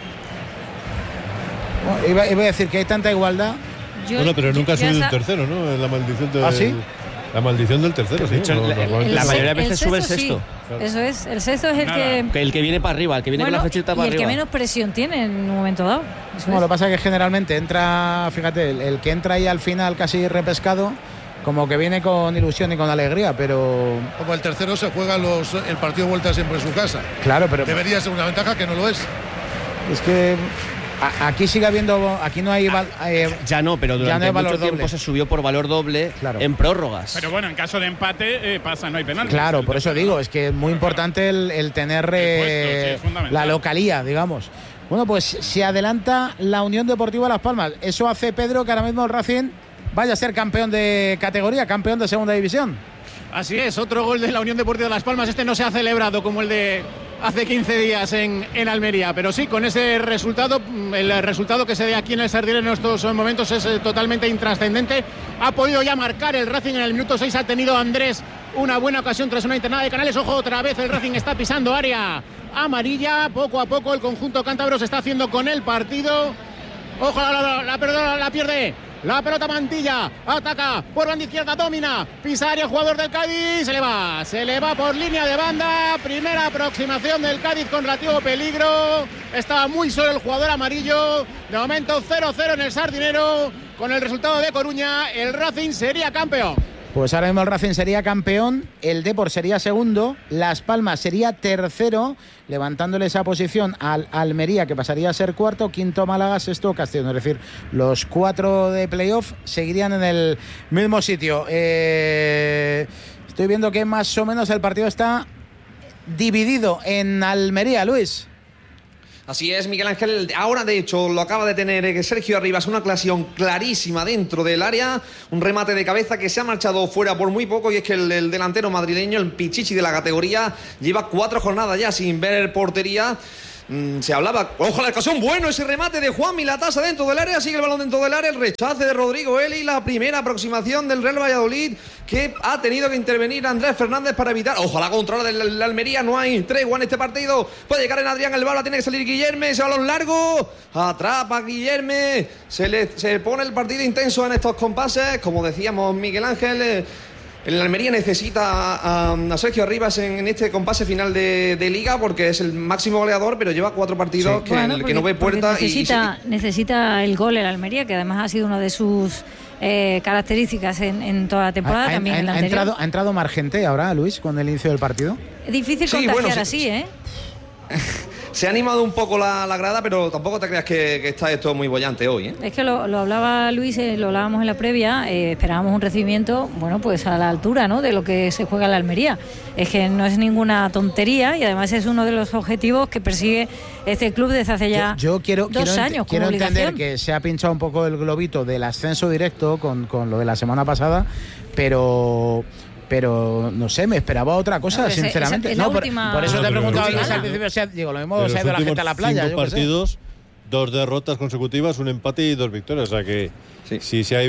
Iba a decir que hay tanta igualdad. Pero nunca ha sido el tercero, ¿no? La maldición del... ¿Ah, sí? La maldición del tercero, sí. La mayoría de veces sube el sexto. Sí. Claro. Eso es, el sexto es el que viene para arriba, el que viene con la flechita para arriba. Y el que menos presión tiene en un momento dado. Lo que pasa es que generalmente entra, fíjate, el que entra ahí al final casi repescado, como que viene con ilusión y con alegría, pero... Como el tercero se juega el partido de vuelta siempre en su casa. Claro, pero... Debería ser una ventaja que no lo es. Es que... Aquí sigue habiendo, aquí no hay ya no, pero durante mucho tiempo doble. Se subió por valor doble en prórrogas. Pero bueno, en caso de empate pasa, no hay penal. Claro, por eso digo, es que es muy importante el tener la localía, digamos. Bueno, pues se adelanta la Unión Deportiva Las Palmas. Eso hace, Pedro, que ahora mismo el Racing vaya a ser campeón de categoría, campeón de segunda división. Así es, otro gol de la Unión Deportiva Las Palmas. Este no se ha celebrado como el de hace 15 días en Almería, pero sí, con ese resultado, el resultado que se dé aquí en el Sardinero en estos momentos es totalmente intrascendente. Ha podido ya marcar el Racing en el minuto 6, ha tenido Andrés una buena ocasión tras una internada de Canales. Ojo, otra vez el Racing está pisando área amarilla, poco a poco el conjunto cántabro se está haciendo con el partido. Ojo, la pierde. La pelota Mantilla, ataca por banda izquierda, domina, pisa área, jugador del Cádiz, se le va por línea de banda. Primera aproximación del Cádiz con relativo peligro. Estaba muy solo el jugador amarillo. De momento 0-0 en el Sardinero. Con el resultado de Coruña, el Racing sería campeón. Pues ahora mismo el Racing sería campeón, el Depor sería segundo, Las Palmas sería tercero, levantándole esa posición al Almería, que pasaría a ser cuarto, quinto Málaga, sexto Castellón. Es decir, los 4 de playoff seguirían en el mismo sitio. Estoy viendo que más o menos el partido está dividido en Almería, Luis. Así es, Miguel Ángel. Ahora, de hecho, lo acaba de tener Sergio Arribas, una ocasión clarísima dentro del área, un remate de cabeza que se ha marchado fuera por muy poco, y es que el delantero madrileño, el pichichi de la categoría, lleva 4 jornadas ya sin ver portería. Se hablaba, ojo la ocasión, bueno ese remate de Juanmi, la tasa dentro del área, sigue el balón dentro del área, el rechace de Rodrigo Eli, la primera aproximación del Real Valladolid, que ha tenido que intervenir Andrés Fernández para evitar, ojo la controla del Almería, no hay tregua en este partido, puede llegar en Adrián el Bala, tiene que salir Guillerme, ese balón largo, atrapa Guillerme, se pone el partido intenso en estos compases, como decíamos Miguel Ángel. El Almería necesita a Sergio Arribas en este compase final de Liga, porque es el máximo goleador, pero lleva 4 partidos que no ve puerta. Necesita el gol el Almería, que además ha sido una de sus características en toda la temporada. También en la anterior. ¿Ha entrado Margenté ahora, Luis, con el inicio del partido? Es difícil contagiar así, ¿eh? Se ha animado un poco la grada, pero tampoco te creas que está esto muy bollante hoy, ¿eh? Es que lo hablaba Luis, lo hablábamos en la previa, esperábamos un recibimiento, bueno, pues a la altura, ¿no?, de lo que se juega en la Almería. Es que no es ninguna tontería, y además es uno de los objetivos que persigue este club desde hace ya 2 años. Quiero entender que se ha pinchado un poco el globito del ascenso directo con lo de la semana pasada, pero no sé, me esperaba otra cosa, sinceramente. Por eso te he preguntado al principio, digo, lo mismo se ha ido la gente a la playa. 5 partidos, 2 derrotas consecutivas, un empate y 2 victorias. O sea que si se ha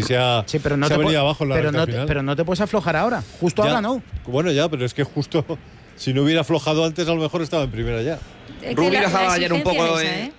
venido abajo en la recta final. Pero no te puedes aflojar ahora, justo ya, ahora no. Bueno, ya, pero es que justo si no hubiera aflojado antes, a lo mejor estaba en primera ya. Rubi bajaba ayer un poco.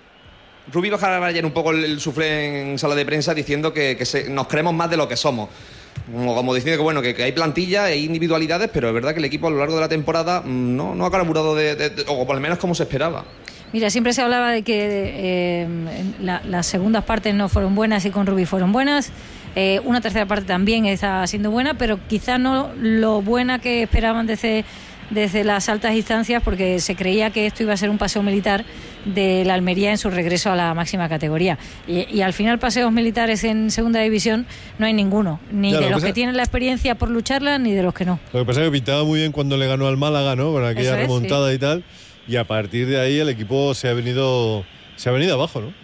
Rubi bajaba ayer un poco el suflé en sala de prensa diciendo que nos creemos más de lo que somos. Como diciendo que bueno, que hay plantilla, hay individualidades, pero es verdad que el equipo a lo largo de la temporada no ha carburado o por lo menos como se esperaba. Mira, siempre se hablaba de que las segundas partes no fueron buenas y con Rubi fueron buenas. Una tercera parte también está siendo buena, pero quizá no lo buena que esperaban desde las altas instancias, porque se creía que esto iba a ser un paseo militar de la Almería en su regreso a la máxima categoría. Y al final paseos militares en segunda división no hay ninguno, ni de los que tienen la experiencia por lucharla, ni de los que no. Lo que pasa es que pintaba muy bien cuando le ganó al Málaga, ¿no?, con aquella remontada y tal, y a partir de ahí el equipo se ha venido abajo, ¿no?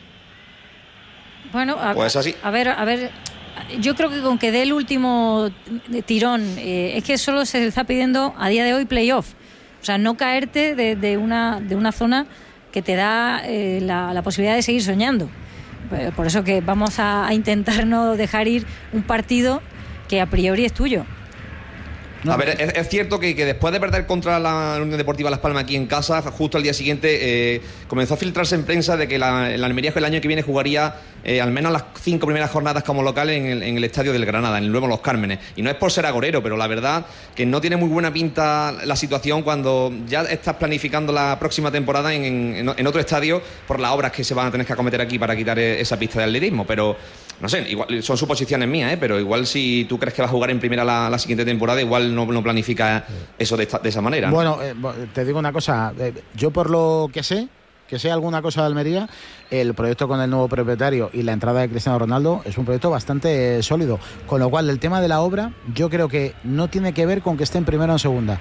Bueno, pues así. A ver, yo creo que con que dé el último tirón, es que solo se está pidiendo a día de hoy playoff. O sea, no caerte de una zona que te da la posibilidad de seguir soñando. Por eso que vamos a intentar no dejar ir un partido que a priori es tuyo. A ver, es cierto que después de perder contra la Unión Deportiva Las Palmas aquí en casa, justo al día siguiente comenzó a filtrarse en prensa de que la Almería el año que viene jugaría al menos las 5 primeras jornadas como local en el estadio del Granada, en el Nuevo Los Cármenes. Y no es por ser agorero, pero la verdad que no tiene muy buena pinta la situación cuando ya estás planificando la próxima temporada en otro estadio por las obras que se van a tener que acometer aquí para quitar esa pista de atletismo. Pero no sé, igual son suposiciones mías, pero igual si tú crees que vas a jugar en primera la siguiente temporada, igual no planifica eso de esa manera, ¿no? Bueno, te digo una cosa, yo por lo que sé alguna cosa de Almería, el proyecto con el nuevo propietario y la entrada de Cristiano Ronaldo es un proyecto bastante sólido, con lo cual el tema de la obra yo creo que no tiene que ver con que esté en primera o en segunda.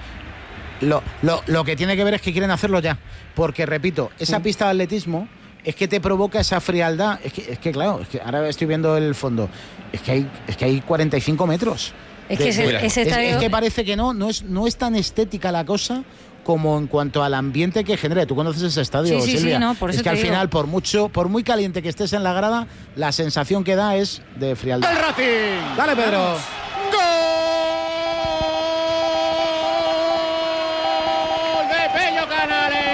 Lo que tiene que ver es que quieren hacerlo ya, porque repito, esa pista de atletismo es que te provoca esa frialdad. Es que claro, es que ahora estoy viendo el fondo. Es que hay 45 metros. Es que parece que no es tan estética la cosa como en cuanto al ambiente que genera. Tú conoces ese estadio, Silvia. Sí, no, por eso es que al final, por muy caliente que estés en la grada, la sensación que da es de frialdad. ¡El Racing! ¡Dale, Pedro! ¡Gol de Pello Canales!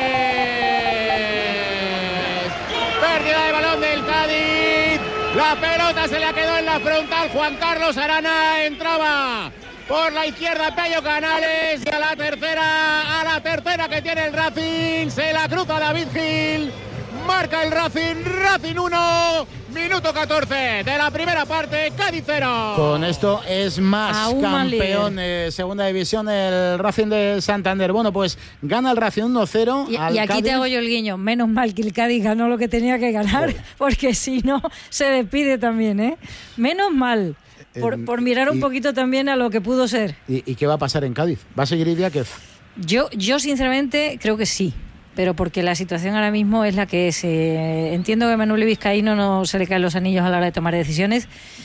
Pérdida de balón del Cádiz. La pelota se le quedó en la frontal. Juan Carlos Arana entraba por la izquierda Pello Canales, y a la tercera que tiene el Racing, se la cruza David Gil, marca el Racing 1, Minuto 14 de la primera parte, Cádiz 0. Con esto es más campeón de segunda división el Racing de Santander. Bueno, pues gana el Racing 1-0 y aquí Cádiz. Te hago yo el guiño. Menos mal que el Cádiz ganó lo que tenía que ganar, porque si no se despide también, ¿eh? Menos mal. Por mirar un poquito también a lo que pudo ser. ¿Y qué va a pasar en Cádiz? ¿Va a seguir Idiáquez? Yo sinceramente creo que sí, pero porque la situación ahora mismo es la que es. Entiendo que a Manuel Vizcaíno no se le caen los anillos a la hora de tomar decisiones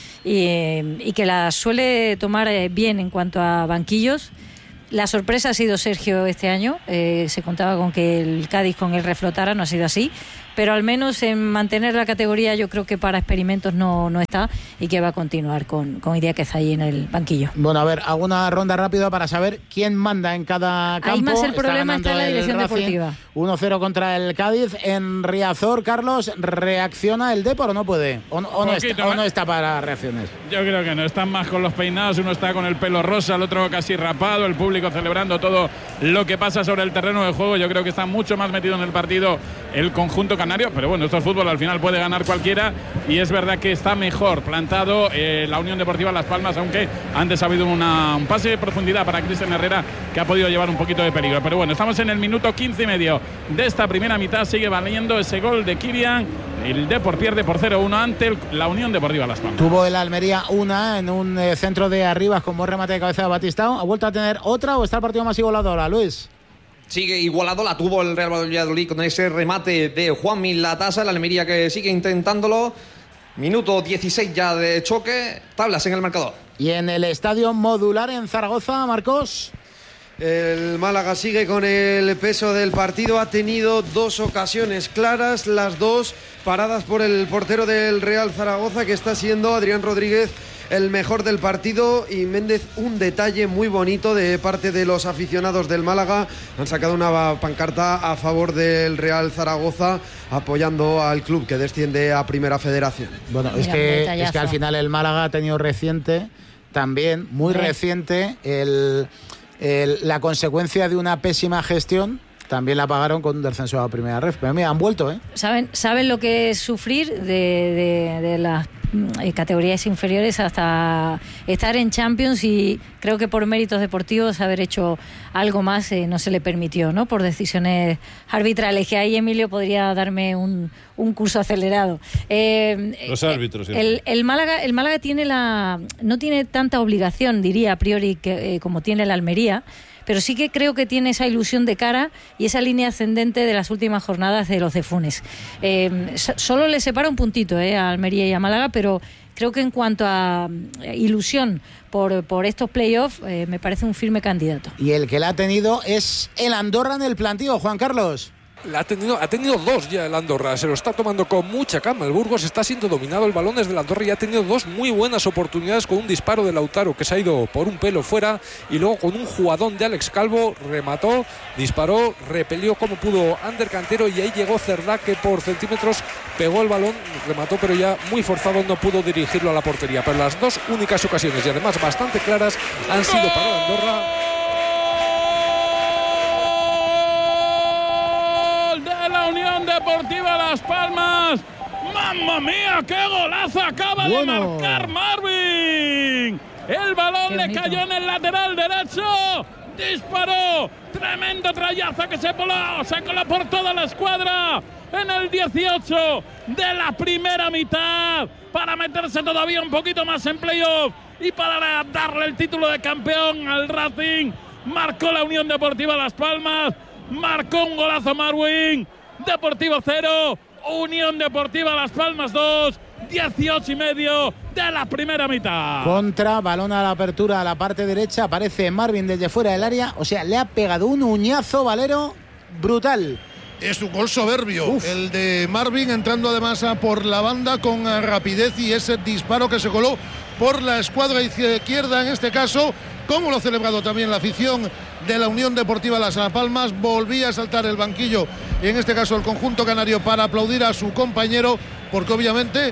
y que las suele tomar bien en cuanto a banquillos. La sorpresa ha sido Sergio este año. Se contaba con que el Cádiz con él reflotara, no ha sido así. Pero al menos en mantener la categoría yo creo que para experimentos no está y que va a continuar con Idiáquez ahí en el banquillo. Bueno, a ver, hago una ronda rápida para saber quién manda en cada campo. Ahí más el problema está en la dirección deportiva. 1-0 contra el Cádiz. En Riazor, Carlos, ¿reacciona el Depor o no puede? ¿O no está para reacciones? Yo creo que no, están más con los peinados, uno está con el pelo rosa, el otro casi rapado, el público celebrando todo lo que pasa sobre el terreno de juego. Yo creo que está mucho más metido en el partido el conjunto canario, pero bueno, esto es fútbol, al final puede ganar cualquiera y es verdad que está mejor plantado la Unión Deportiva Las Palmas, aunque antes ha habido un pase de profundidad para Cristian Herrera que ha podido llevar un poquito de peligro. Pero bueno, estamos en el minuto 15 y medio de esta primera mitad, sigue valiendo ese gol de Kirian. El Depor pierde por 0-1 ante la Unión Deportiva Las Palmas. Tuvo el Almería una en un centro de Arribas con buen remate de cabeza de Batistao. ¿Ha vuelto a tener otra o está el partido más igualado ahora, Luis? Sigue igualado, la tuvo el Real Valladolid con ese remate de Juanmi Latasa, el Almería que sigue intentándolo. Minuto 16 ya de choque, tablas en el marcador. Y en el Estadio Modular en Zaragoza, Marcos. El Málaga sigue con el peso del partido, ha tenido dos ocasiones claras, las dos paradas por el portero del Real Zaragoza, que está siendo Adrián Rodríguez el mejor del partido, y Méndez un detalle muy bonito de parte de los aficionados del Málaga. Han sacado una pancarta a favor del Real Zaragoza apoyando al club que desciende a Primera Federación. Bueno, es que al final el Málaga ha tenido reciente, también muy reciente, la consecuencia de una pésima gestión. También la pagaron con un descenso a Primera Ref. Pero mira, han vuelto, ¿eh? ¿Saben lo que es sufrir de las categorías inferiores hasta estar en Champions? Y creo que por méritos deportivos haber hecho algo más no se le permitió, ¿no? Por decisiones arbitrales, que ahí Emilio podría darme un curso acelerado. Los árbitros. El Málaga tiene no tiene tanta obligación, diría a priori, como tiene el Almería, pero sí que creo que tiene esa ilusión de cara y esa línea ascendente de las últimas jornadas de los de Funes. Solo le separa un puntito a Almería y a Málaga, pero creo que en cuanto a ilusión por estos playoffs, me parece un firme candidato. Y el que la ha tenido es el Andorra en el plantío, Juan Carlos. Ha tenido dos ya el Andorra, se lo está tomando con mucha calma. El Burgos está siendo dominado, el balón desde el Andorra, y ha tenido dos muy buenas oportunidades con un disparo de Lautaro que se ha ido por un pelo fuera, y luego con un jugadón de Alex Calvo remató, disparó, repelió como pudo Ander Cantero, y ahí llegó Cerdá, que por centímetros pegó el balón, remató, pero ya muy forzado, no pudo dirigirlo a la portería. Pero las dos únicas ocasiones, y además bastante claras, han sido para el Andorra. La Unión Deportiva Las Palmas. ¡Mamma mía! ¡Qué golazo acaba de marcar Marvin! El balón le cayó en el lateral derecho. Disparó. Tremendo trayazo que se coló por toda la escuadra en el 18 de la primera mitad para meterse todavía un poquito más en playoff y para darle el título de campeón al Racing. Marcó la Unión Deportiva Las Palmas. Marcó un golazo Marvin. Deportivo 0, Unión Deportiva Las Palmas 2, 18 y medio de la primera mitad. Contra, balón a la apertura a la parte derecha, aparece Marvin desde fuera del área, o sea, le ha pegado un uñazo, Valero, brutal. Es un gol soberbio, el de Marvin, entrando además por la banda con rapidez, y ese disparo que se coló por la escuadra izquierda en este caso, como lo ha celebrado también la afición de la Unión Deportiva Las Palmas. Volvía a saltar el banquillo, y en este caso el conjunto canario, para aplaudir a su compañero, porque obviamente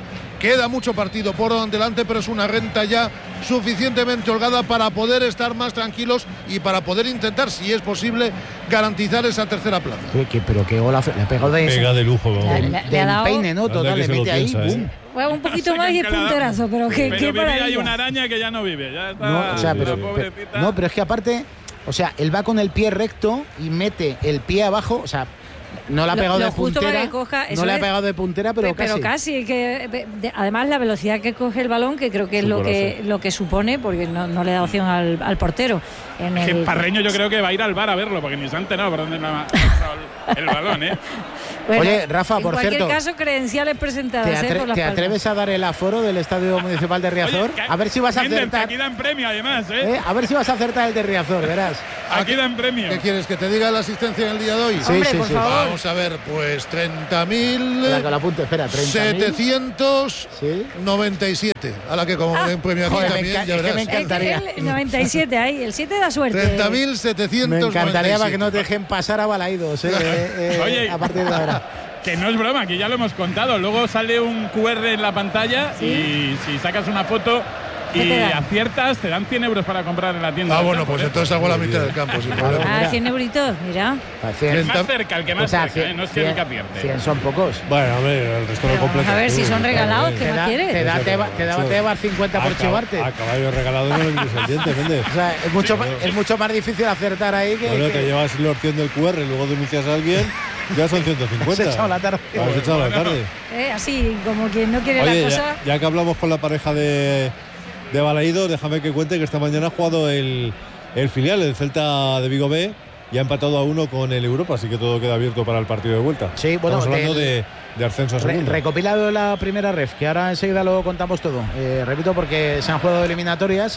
Queda mucho partido por delante, pero es una renta ya suficientemente holgada para poder estar más tranquilos y para poder intentar, si es posible, garantizar esa tercera plaza. Pero qué gol le pegó de pega de lujo. Del peine, ¿no? Total, le mete ahí. Bueno, un poquito más y es punterazo, pero qué maravilla. Hay una araña que ya no vive. Ya está, no, o sea, pero es que aparte, o sea, él va con el pie recto y mete el pie abajo, o sea, no le ha pegado de puntera, no le ha pegado de puntera, pero casi. Pero casi, que además la velocidad que coge el balón, que creo que es lo que supone, porque no le da opción al portero. Que Parreño yo creo que va a ir al bar a verlo, porque ni se ha enterado por dónde ha el balón, ¿eh? Bueno, oye, Rafa, por cierto, en cualquier caso, credenciales presentadas. ¿Te atreves a dar el aforo del Estadio Municipal de Riazor? Oye, a ver si vas a acertar. Aquí dan premio, además, ¿eh? A ver si vas a acertar el de Riazor, verás. Aquí dan premio. ¿Qué quieres? ¿Que te diga la asistencia en el día de hoy? Sí, hombre, sí, por favor. Vamos a ver, pues 30.797. A la que como den premio aquí también, ya verás. Me encantaría. El 97 ahí, el 7 da suerte. 30.797. Me encantaría para que no te dejen pasar a Balaidos, Oye, a partir de ahora. Que no es broma, que ya lo hemos contado. Luego sale un QR en la pantalla y si sacas una foto y aciertas, te dan 100 euros para comprar en la tienda. Bueno, pues entonces hago la mitad del campo sin problema. 100 euritos, mira. El más cerca, el que más cerca, no es que el que acierte. 100 son pocos. Bueno, hombre, el resto no completa. A ver si son regalados, ¿qué más quieres? Te daba Tebar 50 por chivarte. A caballo regalado no es el diente, Méndez. O sea, es mucho más difícil acertar ahí que. Bueno, te llevas la opción del QR, luego denuncias a alguien. Ya son 150. Has echado la tarde. Has echado la tarde. Así, como quien no quiere la cosa. Ya que hablamos con la pareja de Balaídos, déjame que cuente que esta mañana ha jugado el filial, el Celta de Vigo B, y ha empatado a 1 con el Europa, así que todo queda abierto para el partido de vuelta. Sí, bueno, estamos hablando de ascenso a segunda. Recopilado la primera ref, que ahora enseguida lo contamos todo. Repito, porque se han jugado eliminatorias.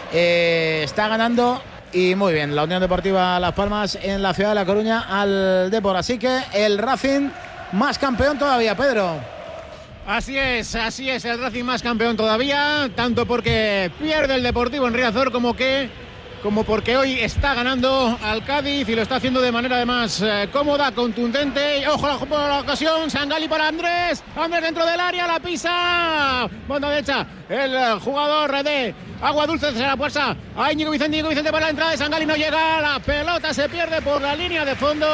Está ganando. Y muy bien, la Unión Deportiva Las Palmas en la ciudad de La Coruña al Depor. Así que el Racing más campeón todavía, Pedro. Así es, el Racing más campeón todavía, tanto porque pierde el Deportivo en Riazor como porque hoy está ganando al Cádiz y lo está haciendo de manera además cómoda, contundente. Ojo por la ocasión, Sangali para Andrés dentro del área, la pisa, banda derecha, el jugador de Agua Dulce se la fuerza a Íñigo Vicente para la entrada de Sangali, no llega, la pelota se pierde por la línea de fondo.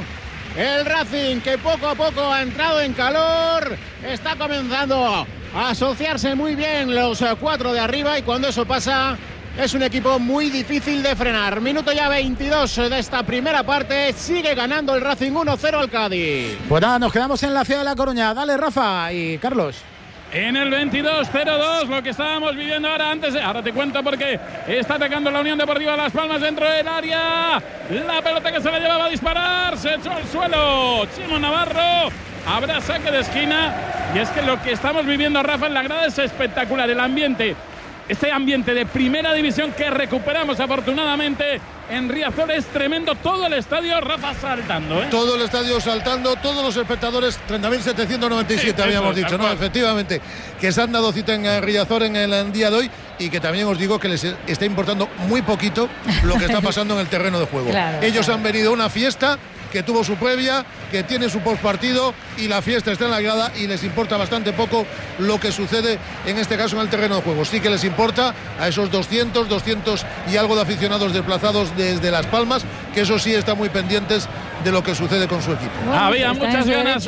El Racing, que poco a poco ha entrado en calor, está comenzando a asociarse muy bien los 4 de arriba, y cuando eso pasa es un equipo muy difícil de frenar. Minuto ya 22 de esta primera parte, sigue ganando el Racing 1-0 al Cádiz. Pues nada, nos quedamos en la ciudad de La Coruña. Dale, Rafa y Carlos. En el 22-02, lo que estábamos viviendo ahora ahora te cuento porque está atacando la Unión Deportiva Las Palmas dentro del área. La pelota que se la llevaba a disparar, se echó al suelo Chimo Navarro. Habrá saque de esquina. Y es que lo que estamos viviendo, Rafa, en la grada es espectacular. El ambiente, este ambiente de primera división que recuperamos afortunadamente en Riazor es tremendo. Todo el estadio, Rafa, saltando, ¿eh? Todo el estadio saltando, todos los espectadores, 30.797 habíamos dicho, ¿no? Efectivamente, que se han dado cita en Riazor en el día de hoy, y que también os digo que les está importando muy poquito lo que está pasando en el terreno de juego. Ellos han venido a una fiesta que tuvo su previa, que tiene su postpartido, y la fiesta está en la grada y les importa bastante poco lo que sucede en este caso en el terreno de juego. Sí que les importa a esos 200 y algo de aficionados desplazados desde Las Palmas, que eso sí están muy pendientes de lo que sucede con su equipo. Bueno, había muchas ganas,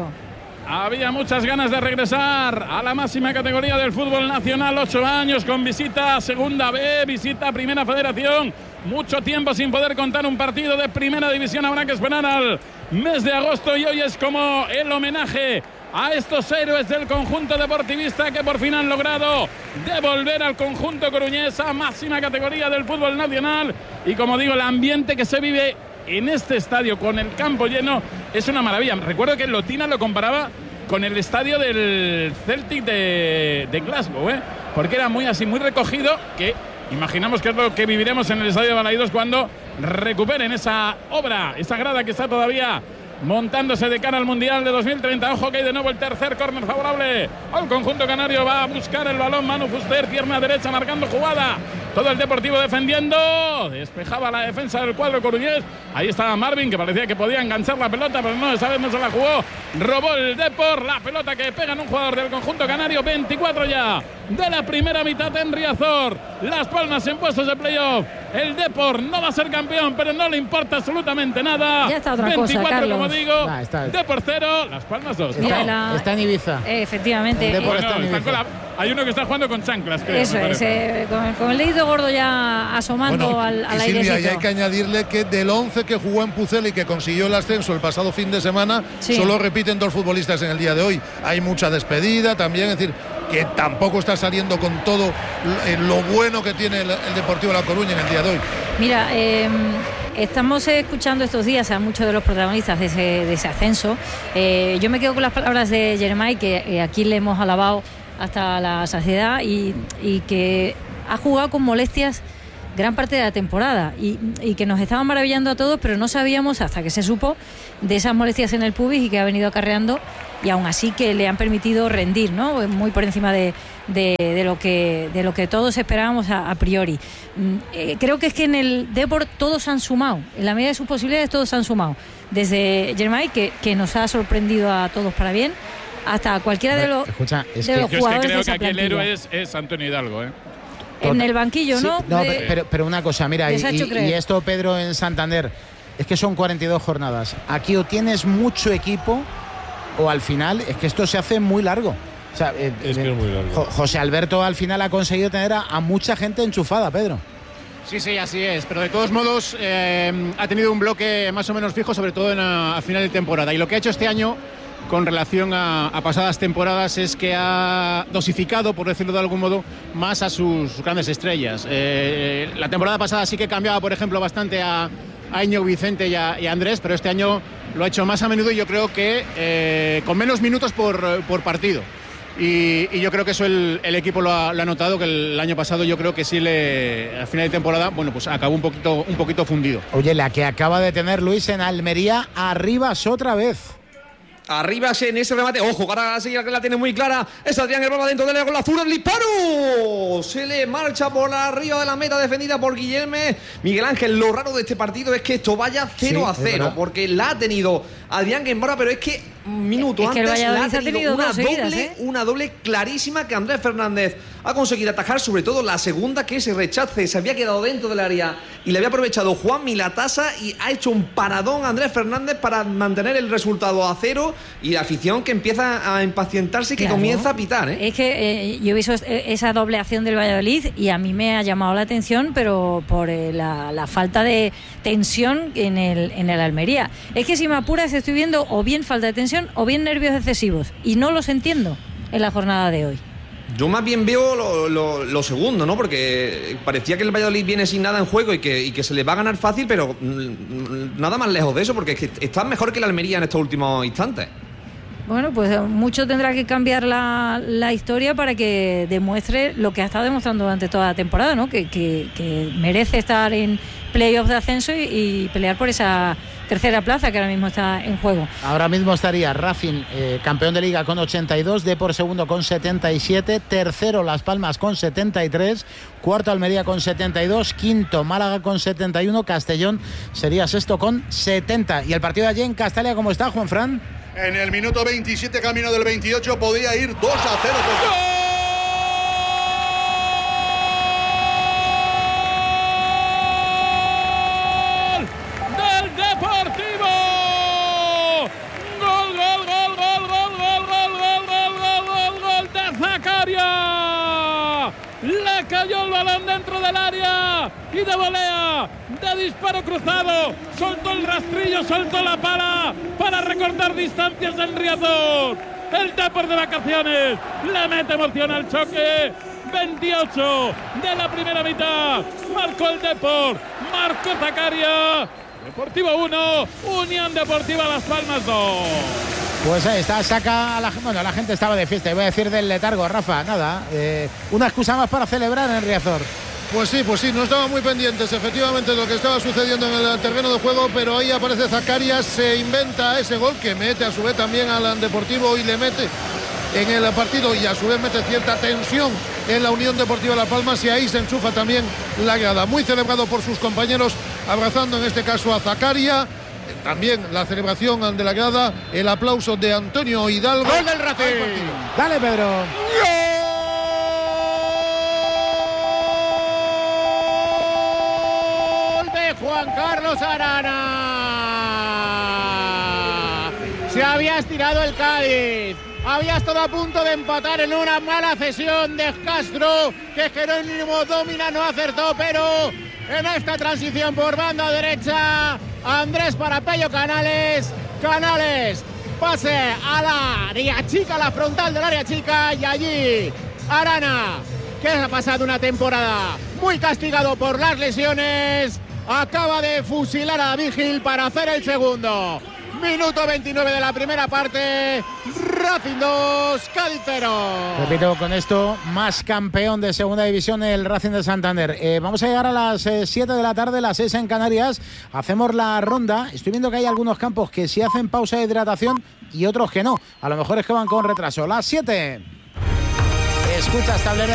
había muchas ganas de regresar a la máxima categoría del fútbol nacional. 8 años con visita a Segunda B, visita a Primera Federación. Mucho tiempo sin poder contar un partido de Primera División. Habrá que esperar al mes de agosto, y hoy es como el homenaje a estos héroes del conjunto deportivista que por fin han logrado devolver al conjunto coruñés a máxima categoría del fútbol nacional. Y como digo, el ambiente que se vive en este estadio con el campo lleno es una maravilla. Recuerdo que Lotina lo comparaba con el estadio del Celtic de Glasgow, porque era muy así, muy recogido, que imaginamos que es lo que viviremos en el estadio de Balaidos cuando recuperen esa obra, esa grada que está todavía montándose de cara al Mundial de 2030. Ojo que hay de nuevo el tercer córner favorable al conjunto canario. Va a buscar el balón Manu Fuster, pierna derecha marcando jugada. Todo el Deportivo defendiendo. Despejaba la defensa del cuadro coruñés. Ahí estaba Marvin, que parecía que podía enganchar la pelota, pero no, esa vez no se la jugó. Robó el Depor. La pelota que pega en un jugador del conjunto canario. 24 ya de la primera mitad en Riazor. Las Palmas en puestos de playoff. El Depor no va a ser campeón, pero no le importa absolutamente nada. Ya está otra 24, cosa, Carlos. como digo. Depor 0, Las Palmas 2. Está en Ibiza. Efectivamente. Hay uno que está jugando con chanclas, creo. Eso es, con el dedito gordo ya asomando al aire. Silvia, y hay que añadirle que del 11 que jugó en Pucel y que consiguió el ascenso el pasado fin de semana, solo repiten 2 futbolistas en el día de hoy. Hay mucha despedida también, es decir, que tampoco está saliendo con todo lo bueno que tiene el Deportivo La Coruña en el día de hoy. Mira, estamos escuchando estos días a muchos de los protagonistas de ese ascenso. Yo me quedo con las palabras de Jeremai, que aquí le hemos alabado hasta la saciedad, y que ha jugado con molestias gran parte de la temporada y que nos estaban maravillando a todos, pero no sabíamos hasta que se supo de esas molestias en el pubis y que ha venido acarreando, y aún así que le han permitido rendir, ¿no? Muy por encima de lo que todos esperábamos a priori. Creo que es que en el Depor todos han sumado, en la medida de sus posibilidades todos han sumado, desde Jeremai, que nos ha sorprendido a todos para bien, hasta cualquiera de los jugadores. Yo es que creo que aquí el plantilla. héroe es Antonio Hidalgo, En el banquillo, ¿no? No, pero una cosa, mira, y esto, Pedro, en Santander, es que son 42 jornadas. Aquí o tienes mucho equipo o al final es que esto se hace muy largo. O sea, es que es muy largo. José Alberto al final ha conseguido tener a mucha gente enchufada, Pedro. Sí, así es, pero de todos modos ha tenido un bloque más o menos fijo, sobre todo a final de temporada. Y lo que ha hecho este año con relación a pasadas temporadas es que ha dosificado, por decirlo de algún modo, más a sus grandes estrellas. La temporada pasada sí que cambiaba, por ejemplo, bastante a Íñigo Vicente y a Andrés, pero este año lo ha hecho más a menudo y yo creo que con menos minutos por partido. Y yo creo que eso el equipo lo ha notado, que el año pasado yo creo que sí a final de temporada, bueno, pues acabó un poquito fundido. Oye, la que acaba de tener Luis en Almería, Arribas otra vez. Arriba en ese remate, ojo, ahora sí que la tiene muy clara, es Adrián Herrera dentro del gol azul, el disparo, se le marcha por arriba de la meta defendida por Guillerme. Miguel Ángel, lo raro de este partido es que esto vaya 0-0, porque la ha tenido Adrián Herrera, pero es que minutos antes la ha tenido una doble clarísima que Andrés Fernández ha conseguido atajar, sobre todo la segunda, que ese rechace se había quedado dentro del área y le había aprovechado Juan Milatasa y ha hecho un paradón a Andrés Fernández para mantener el resultado a 0, y la afición que empieza a impacientarse y que comienza a pitar. Es que yo he visto esa doble acción del Valladolid y a mí me ha llamado la atención, pero por la falta de tensión en el Almería. Es que si me apuras estoy viendo o bien falta de tensión o bien nervios excesivos, y no los entiendo en la jornada de hoy. Yo más bien veo lo segundo, ¿no? Porque parecía que el Valladolid viene sin nada en juego y que se le va a ganar fácil, pero nada más lejos de eso, porque es que está mejor que la Almería en estos últimos instantes. Bueno, pues mucho tendrá que cambiar la historia para que demuestre lo que ha estado demostrando durante toda la temporada, ¿no? Que merece estar en playoffs de ascenso y pelear por esa tercera plaza que ahora mismo está en juego. Ahora mismo estaría Racing campeón de Liga con 82, Depor segundo con 77, tercero Las Palmas con 73, cuarto Almería con 72, quinto Málaga con 71, Castellón sería sexto con 70. ¿Y el partido de allí en Castalia cómo está, Juanfran? En el minuto 27, camino del 28, podía ir 2-0. Le cayó el balón dentro del área y de volea, de disparo cruzado, soltó el rastrillo, soltó la pala para recortar distancias en Riazor. El Depor de vacaciones le mete emoción al choque. 28 de la primera mitad, marcó el Depor, marcó Zakaria. Deportivo 1, Unión Deportiva Las Palmas 2. Pues ahí está, saca la gente estaba de fiesta, iba a decir del letargo, Rafa, nada, una excusa más para celebrar en Riazor. Pues sí, no estaban muy pendientes efectivamente de lo que estaba sucediendo en el terreno de juego, pero ahí aparece Zakaria, se inventa ese gol que mete a su vez también al Deportivo y le mete en el partido y a su vez mete cierta tensión en la Unión Deportiva Las Palmas, y ahí se enchufa también la grada. Muy celebrado por sus compañeros, abrazando en este caso a Zakaria. También la celebración de la grada, el aplauso de Antonio Hidalgo. ¡Gol del Racing! Dale, Pedro. ¡Gol de Juan Carlos Arana! Se había estirado el Cádiz. Había estado a punto de empatar en una mala cesión de Castro, que Jerónimo Domina no acertó, pero en esta transición por banda derecha, Andrés para Pello Canales. Canales, pase a la área chica, a la frontal del área chica, y allí Arana, que ha pasado una temporada muy castigado por las lesiones, acaba de fusilar a Vigil para hacer el segundo. Minuto 29 de la primera parte, Racing 2, Cádiz 0. Repito, con esto, más campeón de segunda división el Racing de Santander. Vamos a llegar a las 7 de la tarde, las 6 en Canarias. Hacemos la ronda. Estoy viendo que hay algunos campos que sí hacen pausa de hidratación y otros que no. A lo mejor es que van con retraso. Las 7. Escuchas Tablero.